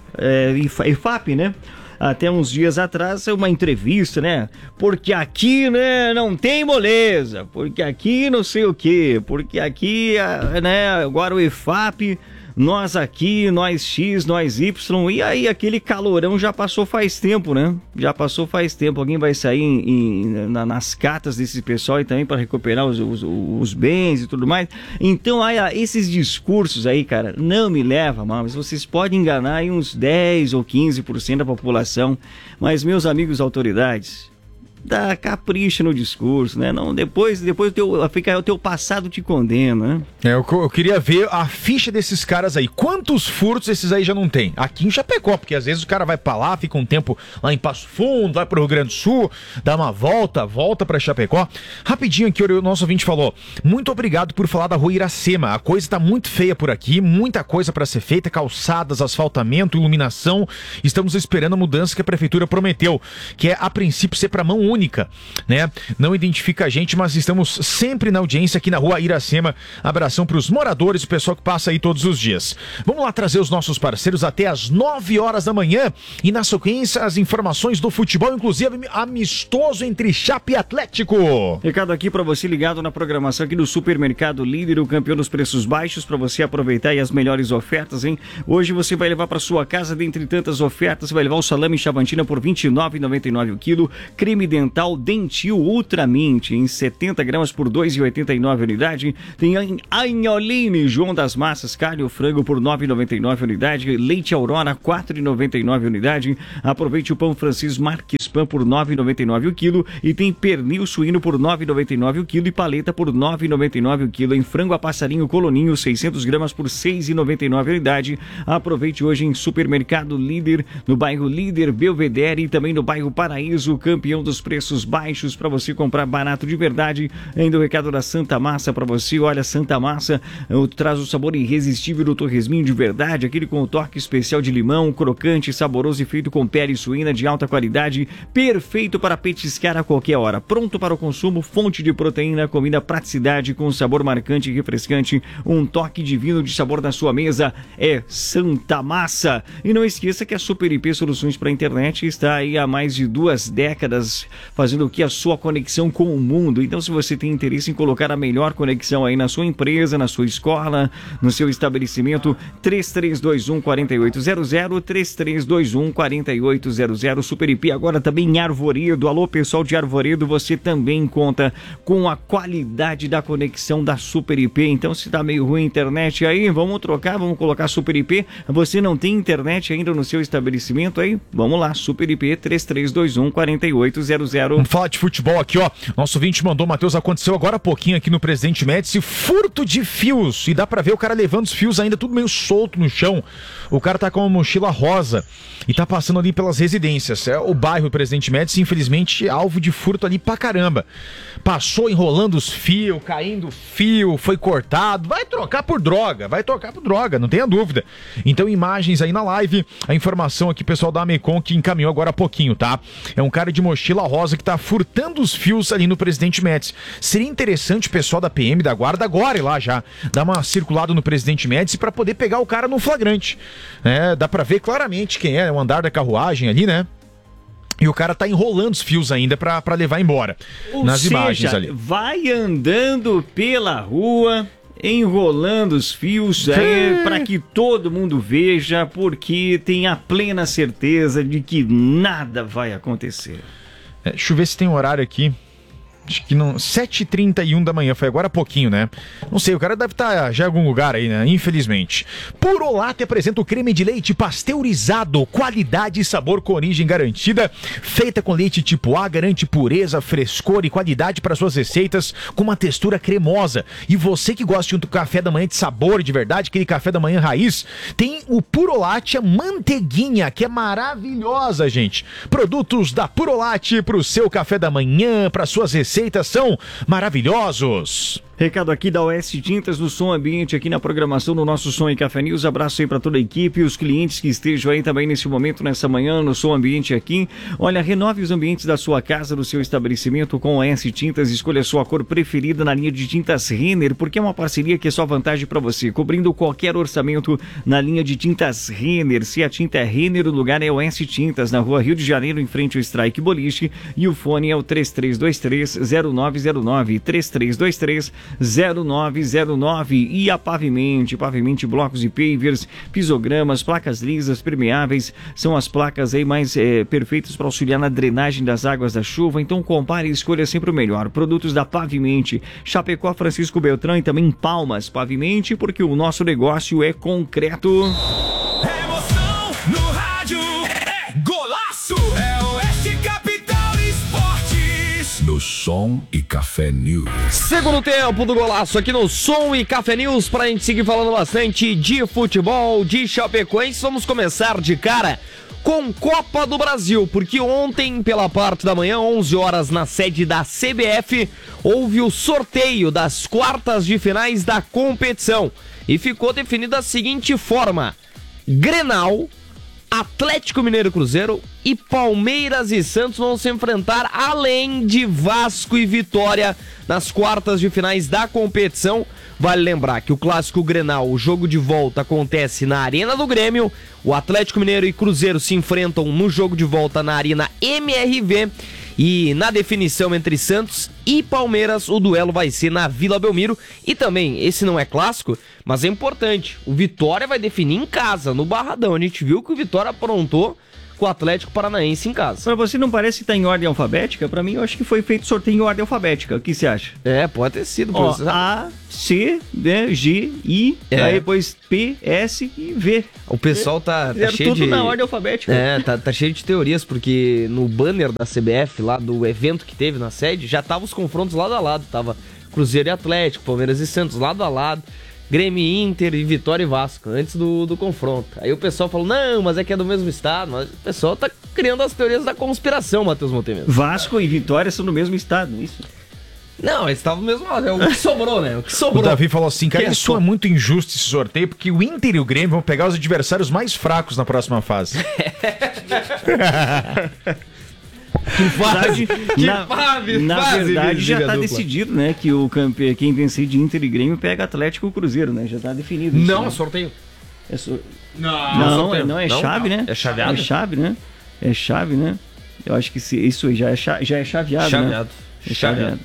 é I F A P, né? Até uns dias atrás, uma entrevista, né? Porque aqui, né, não tem moleza, porque aqui não sei o quê, porque aqui, né, agora o I F A P, nós aqui, nós X, nós Y, e aí aquele calorão já passou faz tempo, né? Já passou faz tempo. Alguém vai sair em, em, na, nas catas desse pessoal e também para recuperar os, os, os bens e tudo mais. Então, aí, esses discursos aí, cara, não me leva mal, mas vocês podem enganar aí uns dez ou quinze por cento da população, mas meus amigos autoridades, dá capricho no discurso, né? Não, depois, depois o teu, fica, o teu passado te condena, né? É, eu, eu queria ver a ficha desses caras aí. Quantos furtos esses aí já não tem? Aqui em Chapecó, porque às vezes o cara vai pra lá, fica um tempo lá em Passo Fundo, vai pro Rio Grande do Sul, dá uma volta, volta pra Chapecó. Rapidinho aqui, o nosso ouvinte falou, muito obrigado por falar da rua Iracema. A coisa tá muito feia por aqui, muita coisa pra ser feita, calçadas, asfaltamento, iluminação. Estamos esperando a mudança que a prefeitura prometeu, que é a princípio ser pra mão única. única, né? Não identifica a gente, mas estamos sempre na audiência aqui na rua Iracema. Abração para os moradores, o pessoal que passa aí todos os dias. Vamos lá trazer os nossos parceiros até as nove horas da manhã e na sequência as informações do futebol, inclusive amistoso entre Chape e Atlético. Recado aqui para você ligado na programação aqui do Supermercado Líder, o campeão dos preços baixos, para você aproveitar aí as melhores ofertas, hein? Hoje você vai levar para sua casa, dentre tantas ofertas, você vai levar o salame Chavantina por vinte e nove reais e noventa e nove centavos o quilo, creme dental Dentil Ultramint em setenta gramas por dois reais e oitenta e nove centavos unidade, tem Anholine João das Massas, carne ou frango por nove reais e noventa e nove centavos unidade, leite Aurora quatro reais e noventa e nove centavos unidade, aproveite o pão francês Marques Pan por nove reais e noventa e nove centavos o quilo e tem pernil suíno por nove reais e noventa e nove centavos o quilo e paleta por nove reais e noventa e nove centavos o quilo, em frango a passarinho Coloninho seiscentas gramas por seis reais e noventa e nove centavos unidade. Aproveite hoje em Supermercado Líder, no bairro Líder, Belvedere e também no bairro Paraíso, campeão dos preços baixos para você comprar barato de verdade. Ainda o recado da Santa Massa para você, olha, Santa Massa traz o sabor irresistível do torresminho de verdade, aquele com o toque especial de limão, crocante, saboroso e feito com pele suína de alta qualidade, perfeito para petiscar a qualquer hora, pronto para o consumo, fonte de proteína, comida praticidade com sabor marcante e refrescante, um toque divino de sabor na sua mesa, é Santa Massa. E não esqueça que a Super I P Soluções para a Internet está aí há mais de duas décadas fazendo o que a sua conexão com o mundo. Então, se você tem interesse em colocar a melhor conexão aí na sua empresa, na sua escola, no seu estabelecimento, três três dois um, quatro oito zero zero, três três dois um, quatro oito zero zero. Super I P agora também em Arvoredo. Alô, pessoal de Arvoredo, você também conta com a qualidade da conexão da Super I P. Então, se tá meio ruim a internet aí, vamos trocar, vamos colocar Super I P. Você não tem internet ainda no seu estabelecimento aí? Vamos lá, Super I P três três dois um, quatro oito zero zero. Vamos falar de futebol aqui, ó. Nosso ouvinte mandou, Matheus, aconteceu agora há pouquinho aqui no Presidente Médici, furto de fios. E dá pra ver o cara levando os fios ainda tudo meio solto no chão. O cara tá com uma mochila rosa e tá passando ali pelas residências. É o bairro Presidente Médici, infelizmente, alvo de furto ali pra caramba. Passou enrolando os fios, caindo fio, foi cortado. Vai trocar por droga, vai trocar por droga, não tenha dúvida. Então, imagens aí na live, a informação aqui, pessoal da Amecom, que encaminhou agora há pouquinho, tá? É um cara de mochila rosa que tá furtando os fios ali no Presidente Médici. Seria interessante o pessoal da P M, da Guarda, agora ir lá já, dar uma circulada no Presidente Médici pra poder pegar o cara no flagrante. É, dá pra ver claramente quem é, o andar da carruagem ali, né? E o cara tá enrolando os fios ainda pra, pra levar embora. Ou nas seja, imagens ali. Vai andando pela rua, enrolando os fios é, para que todo mundo veja, porque tem a plena certeza de que nada vai acontecer. É, deixa eu ver se tem um horário aqui. Acho que não. sete e trinta e um da manhã, foi agora há pouquinho, né? Não sei, o cara deve estar já em algum lugar aí, né? Infelizmente. Purolate apresenta o creme de leite pasteurizado, qualidade e sabor com origem garantida, feita com leite tipo A, garante pureza, frescor e qualidade para suas receitas, com uma textura cremosa. E você que gosta de um café da manhã de sabor de verdade, aquele café da manhã raiz, tem o Purolate, a manteiguinha, que é maravilhosa, gente. Produtos da Purolate para o seu café da manhã, para suas receitas. Receitas são maravilhosos. Recado aqui da Oeste Tintas no Som Ambiente, aqui na programação do nosso Som e Café News. Abraço aí para toda a equipe e os clientes que estejam aí também nesse momento, nessa manhã, no Som Ambiente aqui. Olha, renove os ambientes da sua casa, do seu estabelecimento com Oeste Tintas. Escolha a sua cor preferida na linha de tintas Renner, porque é uma parceria que é só vantagem para você, cobrindo qualquer orçamento na linha de tintas Renner. Se a tinta é Renner, o lugar é Oeste Tintas, na rua Rio de Janeiro, em frente ao Strike Boliche. E o fone é o três três dois três, zero nove zero nove, três três dois três, zero nove zero nove. E a Pavimente, Pavimente blocos e pavers, pisogramas, placas lisas, permeáveis, são as placas aí mais é, perfeitas para auxiliar na drenagem das águas da chuva. Então compare e escolha sempre o melhor. Produtos da Pavimente, Chapecó, Francisco Beltrão e também Palmas. Pavimente, porque o nosso negócio é concreto. Emoção no rádio é golaço, é Oeste Capital Esportes. No Som e Café News. Segundo tempo do golaço aqui no Som e Café News, pra gente seguir falando bastante de futebol, de Chapecoense. Vamos começar de cara com Copa do Brasil, porque ontem, pela parte da manhã, onze horas, na sede da C B F, houve o sorteio das quartas de finais da competição. E ficou definida da seguinte forma: Grenal, Atlético Mineiro e Cruzeiro e Palmeiras e Santos vão se enfrentar, além de Vasco e Vitória, nas quartas de finais da competição. Vale lembrar que o clássico Grenal, o jogo de volta, acontece na Arena do Grêmio. O Atlético Mineiro e Cruzeiro se enfrentam no jogo de volta na Arena M R V. E na definição entre Santos e Palmeiras, o duelo vai ser na Vila Belmiro. E também, esse não é clássico, mas é importante, o Vitória vai definir em casa, no Barradão. A gente viu que o Vitória aprontou com o Atlético Paranaense em casa. Pra você não parece que tá em ordem alfabética? Pra mim, eu acho que foi feito sorteio em ordem alfabética. O que você acha? É, pode ter sido. Ó, A, C, né, G, I, é. Aí depois P, S e V. O pessoal tá, tá cheio tudo de... na ordem alfabética. É, tá, tá cheio de teorias, porque no banner da C B F, lá do evento que teve na sede, já tava os confrontos lado a lado. Tava Cruzeiro e Atlético, Palmeiras e Santos lado a lado. Grêmio, Inter e Vitória e Vasco, antes do, do confronto. Aí o pessoal falou, não, mas é que é do mesmo estado. Mas o pessoal tá criando as teorias da conspiração, Matheus Monteiro. Vasco e Vitória são do mesmo estado, isso? Não, eles estavam no mesmo lado, é o que sobrou, né? O que sobrou. O Davi falou assim, cara, que isso é, é muito injusto esse sorteio, porque o Inter e o Grêmio vão pegar os adversários mais fracos na próxima fase. Que fase, que na, fase, na fase verdade já está decidido, né, que o campe... quem vencer de Inter e Grêmio pega Atlético e Cruzeiro, né, já está definido isso, não, né? é sorteio é so... não, não, sorteio. não, é não, chave, não. né, é chaveado, é chave, né, é chave, né, eu acho que se... isso já é, cha... já é chaveado, chaveado. né, é chaveado. chaveado.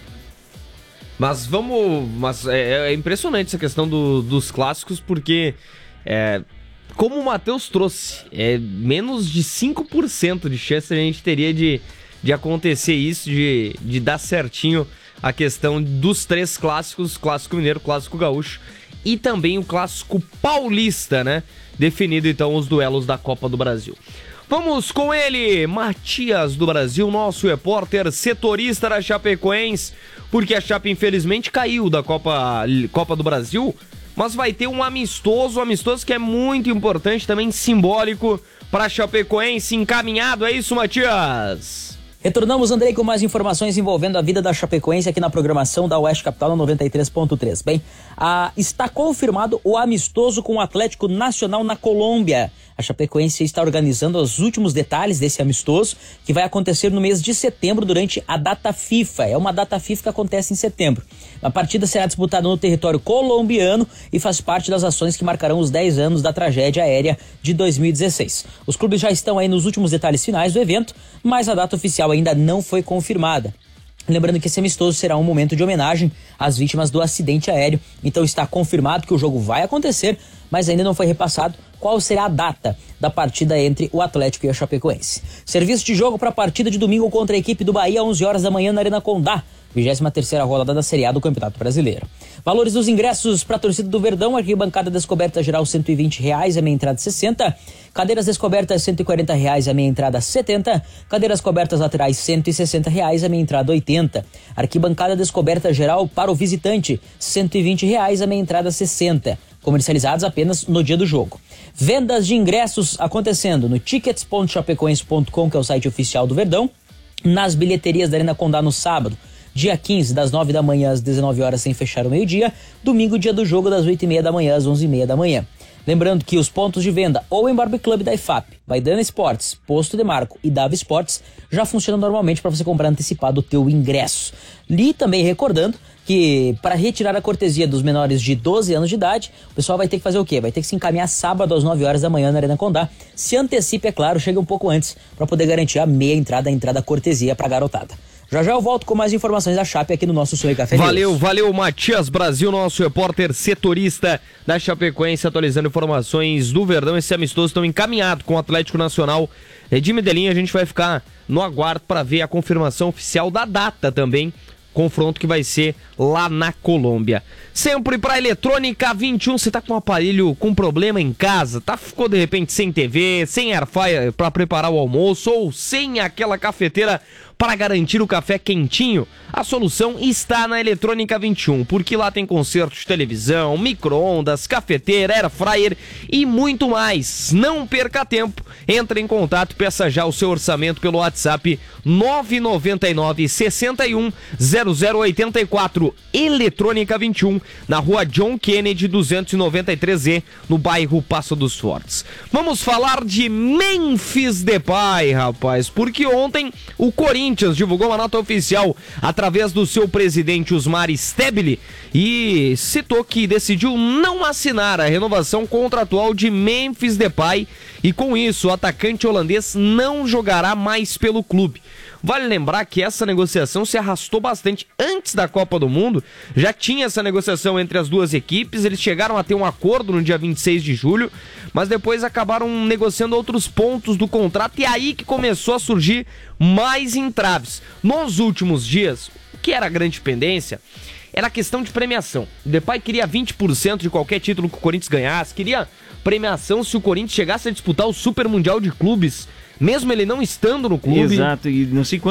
Mas vamos, mas é, é impressionante essa questão do, dos clássicos, porque é, como o Matheus trouxe, é menos de cinco por cento de chance a gente teria de de acontecer isso, de, de dar certinho a questão dos três clássicos, Clássico Mineiro, Clássico Gaúcho e também o Clássico Paulista, né? Definido então os duelos da Copa do Brasil. Vamos com ele, Matias do Brasil, nosso repórter setorista da Chapecoense, porque a Chape infelizmente caiu da Copa, Copa do Brasil, mas vai ter um amistoso, um amistoso que é muito importante, também simbólico para a Chapecoense, encaminhado, é isso, Matias? Retornamos, Andrei, com mais informações envolvendo a vida da Chapecoense aqui na programação da Oeste Capital na noventa e três ponto três. Bem, ah, está confirmado o amistoso com o Atlético Nacional na Colômbia. A Chapecoense está organizando os últimos detalhes desse amistoso, que vai acontecer no mês de setembro durante a data FIFA. É uma data FIFA que acontece em setembro. A partida será disputada no território colombiano e faz parte das ações que marcarão os dez anos da tragédia aérea de dois mil e dezesseis. Os clubes já estão aí nos últimos detalhes finais do evento, mas a data oficial ainda não foi confirmada. Lembrando que esse amistoso será um momento de homenagem às vítimas do acidente aéreo, então está confirmado que o jogo vai acontecer, mas ainda não foi repassado qual será a data da partida entre o Atlético e a Chapecoense. Serviço de jogo para a partida de domingo contra a equipe do Bahia, onze horas da manhã na Arena Condá, vigésima terceira rodada da Série A do Campeonato Brasileiro. Valores dos ingressos para a torcida do Verdão: arquibancada descoberta geral cento e vinte reais, a meia entrada sessenta. Cadeiras descobertas cento e quarenta reais, a meia entrada setenta. Cadeiras cobertas laterais cento e sessenta reais, a meia entrada oitenta. Arquibancada descoberta geral para o visitante cento e vinte reais, a meia entrada sessenta. Comercializados apenas no dia do jogo. Vendas de ingressos acontecendo no tickets ponto chapecoense ponto com, que é o site oficial do Verdão, nas bilheterias da Arena Condá no sábado, Dia quinze, das nove da manhã às dezenove horas, sem fechar o meio-dia. Domingo, dia do jogo, das oito e meia da manhã às onze e meia da manhã. Lembrando que os pontos de venda Owen Barbie Club da I F A P, Maidana Esportes, Posto de Marco e Dava Esportes já funcionam normalmente para você comprar antecipado o teu ingresso. E também recordando que para retirar a cortesia dos menores de doze anos de idade, o pessoal vai ter que fazer o quê? Vai ter que se encaminhar sábado às nove horas da manhã na Arena Condá. Se antecipe, é claro, chega um pouco antes para poder garantir a meia entrada, a entrada cortesia para a garotada. Já já eu volto com mais informações da Chape aqui no nosso Sul e Café News. Valeu, valeu, Matias Brasil, nosso repórter setorista da Chapecoense, atualizando informações do Verdão. Esse amistoso estão encaminhado com o Atlético Nacional de Medellín. A gente vai ficar no aguardo para ver a confirmação oficial da data também. Confronto que vai ser lá na Colômbia. Sempre para Eletrônica vinte e um, você tá com um aparelho com problema em casa, tá? Ficou de repente sem T V, sem air fryer para preparar o almoço ou sem aquela cafeteira para garantir o café quentinho? A solução está na Eletrônica vinte e um, porque lá tem conserto de televisão, micro-ondas, cafeteira, air fryer e muito mais. Não perca tempo, entre em contato e peça já o seu orçamento pelo WhatsApp nove nove nove, seis um, zero zero oito quatro. Eletrônica vinte e um, na rua John Kennedy duzentos e noventa e três E, no bairro Passo dos Fortes. Vamos falar de Memphis Depay, rapaz, porque ontem o Corinthians divulgou uma nota oficial através do seu presidente Osmar Stebile e citou que decidiu não assinar a renovação contratual de Memphis Depay e com isso o atacante holandês não jogará mais pelo clube. Vale lembrar que essa negociação se arrastou bastante antes da Copa do Mundo, já tinha essa negociação entre as duas equipes, eles chegaram a ter um acordo no dia vinte e seis de julho, mas depois acabaram negociando outros pontos do contrato e aí que começou a surgir mais entraves. Nos últimos dias, o que era a grande pendência era a questão de premiação. O Depay queria vinte por cento de qualquer título que o Corinthians ganhasse, queria premiação se o Corinthians chegasse a disputar o Super Mundial de Clubes, mesmo ele não estando no clube. Exato, e não sei quanto